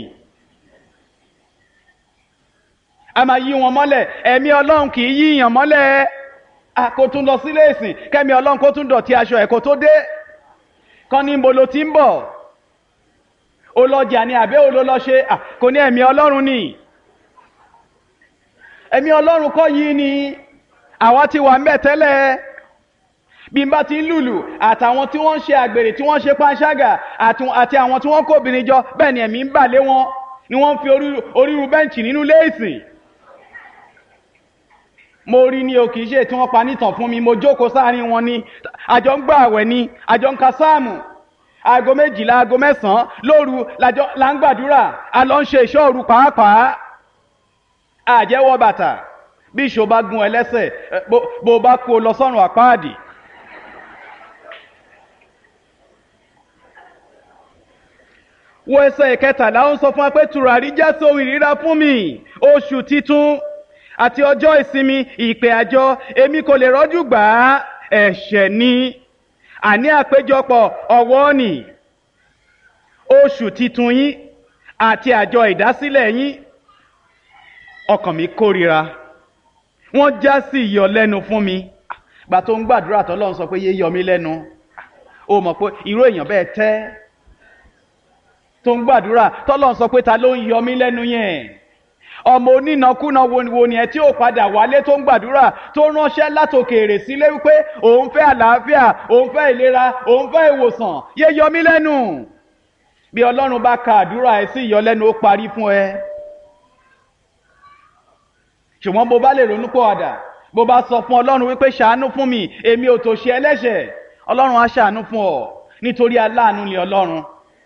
[SPEAKER 1] A máa yí wọn mọ́lẹ̀, ẹ̀mí Ọlọ́run kì í yíyàn mọ́lẹ̀. Kó tún lọ sílé ìsìn kẹ́mi Ọlọ́run kó tún dọ̀tí aṣọ ẹ̀ kó tó dé, kán ní mo lo ti ń bọ̀, olọ́jà ni àbẹ́ olólọ́ṣe, kò ní ẹ̀mí Ọlọ́run ni. Ẹ̀mí Ọlọ́run kọ́ yìí ni, àwa ti wà ńbẹ̀ tẹ́lẹ̀. Bí n bá ti ń lùlù àtàwọn tí wọ́n ń ṣe àgbèrè, tí wọ́n ń ṣe panṣágà, àti àwọn tí wọ́n kó obìnrin jọ, bẹ́ẹ̀ ni ẹ̀mí ń bà lé wọn, ni wọ́n ń fi oríru bẹ́ǹchì nínú ilé ìsìn. Mo rí ní o, kìí ṣe tí wọ́n pa nítàn fún mi, mo jókòó sáàrin wọn ni, àjọ ń gbà àwẹ̀ ni, àjọ ń ka sáàmù, aago 12, aago 9 lóru la ń gbàdúrà, a lọ ń ṣe ìṣọ́ òru pàápàá. Àjẹ́wọ́ bàtà, bí ìṣó bá gun ẹlẹ́sẹ̀, bó bá kó lọ sọ́run àpáàdì. Wo ẹsẹ̀ 13 ó ń sọ fún wa pé tùràrí jẹ́ sóhun ìríra fún mi, oṣù titun àti ọjọ́ ìsinmi, ìpè àjọ, èmi kò lè rọ́jú gbà á. Ẹ̀ṣẹ̀ ni, àní àpéjọpọ̀ ọ̀wọ́ ni. Oṣù titun yín àti àjọ ìdásílẹ̀ yín, ọkàn mi kórìíra, wọ́n já sí ìyọlẹ́nu fún mi. Gbà tó ń gbàdúrà tọ́lọ́run sọ pé yé yọ mí lẹ́nu, ó mọ̀ pé irú èèyàn bẹ́ẹ̀ tẹ́ tó ń gbàdúrà tọ́lọ́run sọ pé ta ló ń yọ mí lẹ́nu yẹn? Ọmọ onínàkúnà wo ni ẹ tí ó padà wálé tó ń gbàdúrà, tó ránṣẹ́ látòkèèrè sílé wípé òun fẹ́ àlàáfíà, òun fẹ́ ìlera, òun fẹ́ ìwòsàn, yé yọ mí lẹ́nu. Bí Ọlọ́run bá ka àdúrà ẹ sí ìyọlẹ́nu, ó parí fún ẹ. Ṣùgbọ́n bó bá lè ronú pọ̀wàdà, bó bá sọ fún Ọlọ́run wípé ṣàánú fún mi, èmi ò tòṣì ẹlẹ́ṣẹ̀, Ọlọ́run á ṣàánú fún ọ, nítorí aláàánú ni Ọlọ́run.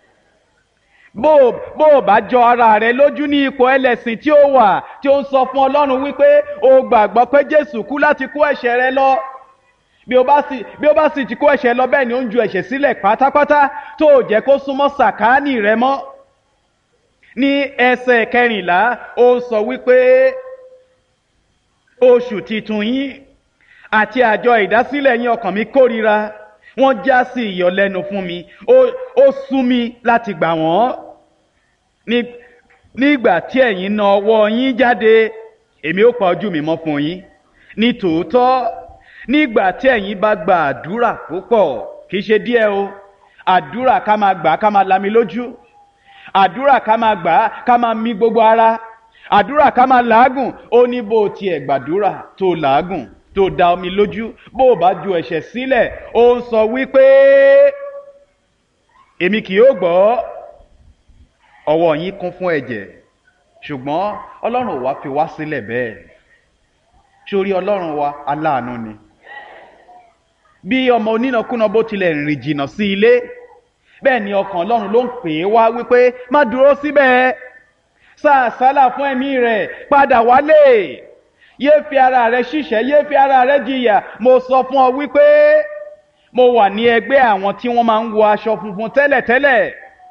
[SPEAKER 1] Bó bá jọ ara rẹ lójú ní ipò ẹlẹ́sìn tí ó wà, tí ó ń sọ fún Ọlọ́run wípé o gbàgbọ́ pé Jésù kú láti kó ẹ̀ṣẹ̀ rẹ lọ, bí ó bá sì ti kó ẹ̀ṣẹ̀ lọ, bẹ́ẹ̀ ni ó ń ju ẹ̀ṣẹ̀ sílẹ̀ pátápátá, tó jẹ́ kó súnmọ́ sàkáání rẹ mọ́. Ní ẹsẹ̀ 14 ó sọ wípé oṣù titun yín àti àjọ ìdásílẹ̀ yín ọkàn mi kórìíra, wọ́n já sí ìyọlẹ́nu fún mi, ó sú mi láti gbà wọ́n. Nígbà tí ẹ̀yin na ọwọ́ yín jáde, èmi ó pa ojú mi mọ́ fún yín. Ní tòótọ́, nígbà tí ẹ̀yin bá gba àdúrà púpọ̀, kìí ṣe díẹ̀ o, àdúrà ká máa gbà ká máa lami lójú, àdúrà ká máa gbà ká máa mí gbogbo ara, àdúrà ká máa làágùn. Ó ní bó tiẹ̀ gbàdúrà tó làágùn tó da omi lójú, bó bá ju ẹ̀ṣẹ̀ sílẹ̀, ó ń sọ wípé èmi kì yóò gbọ́. Ọwọ́ yín kún fún ẹ̀jẹ̀, ṣùgbọ́n Ọlọ́run ò wá fi wá sílẹ̀ bẹ́ẹ̀. Sórí Ọlọ́run wa aláàánú ni. Bí ọmọ onínàkúnà bó tilẹ̀ rìn jìnnà sí ilé, bẹ́ẹ̀ ni ọkàn Ọlọ́run ló ń pè é wá wípé má dúró síbẹ̀, sá àsálà fún ẹ̀mí rẹ̀, padà wálé, yé fi ara rẹ̀ ṣìṣẹ́, yé fi ara rẹ̀ jìyà. Mo sọ fún ọ wípé mo wà ní ẹgbẹ́ àwọn tí wọ́n máa ń wọ aṣọ funfun tẹ́lẹ̀tẹ́lẹ̀.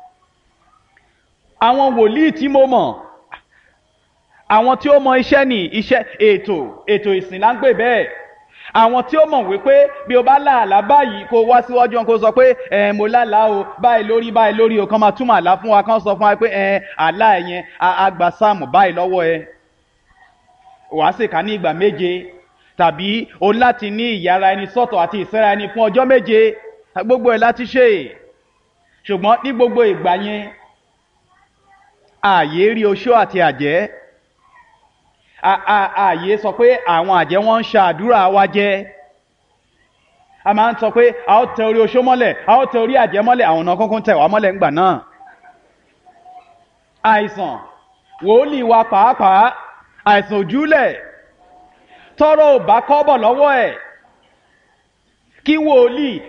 [SPEAKER 1] Àwọn wòlíì tí mo mọ̀, àwọn tí ó mọ iṣẹ́ ní iṣẹ́ ètò ìsìn là ń pè bẹ́ẹ̀. Àwọn tí ó mọ̀ wípé bí o bá láàlá báyìí kó wá síwájú wọn kó sọ pé mo lálàá o, báyìí lórí o, kan máa túmọ̀ àlá fún wa, kan sọ fún wa pé àlá ẹ̀yẹn àgbà sáàmù báyìí lọ́wọ́ ẹ. Wàá sì ká ní ìgbà 7, tàbí o láti ní ìyára ẹni sọ́tọ̀ àti ìsẹ́ra ẹni fún ọjọ́ 7, gbogbo ẹ̀ láti ṣe. Ṣùgbọ́n ní gbogbo ìgbà yẹn, ààyè rí oṣó àti àjẹ́, ààyè sọ pé àwọn àjẹ́ wọ́n ń ṣàdúrà wa jẹ. A máa ń sọ pé a ó tẹ orí oṣó mọ́lẹ̀, a ó tẹ orí àjẹ́ mọ́lẹ̀, àwọn ọ̀nà kúnkún tẹ̀ wá mọ́lẹ̀ ńgbà náà. àìsàn wòlíì wa pàápàá àìsàn òjúlẹ̀ tọrọ ò bá kọ́bọ̀ lọ́wọ́ ẹ̀ kí wòlíì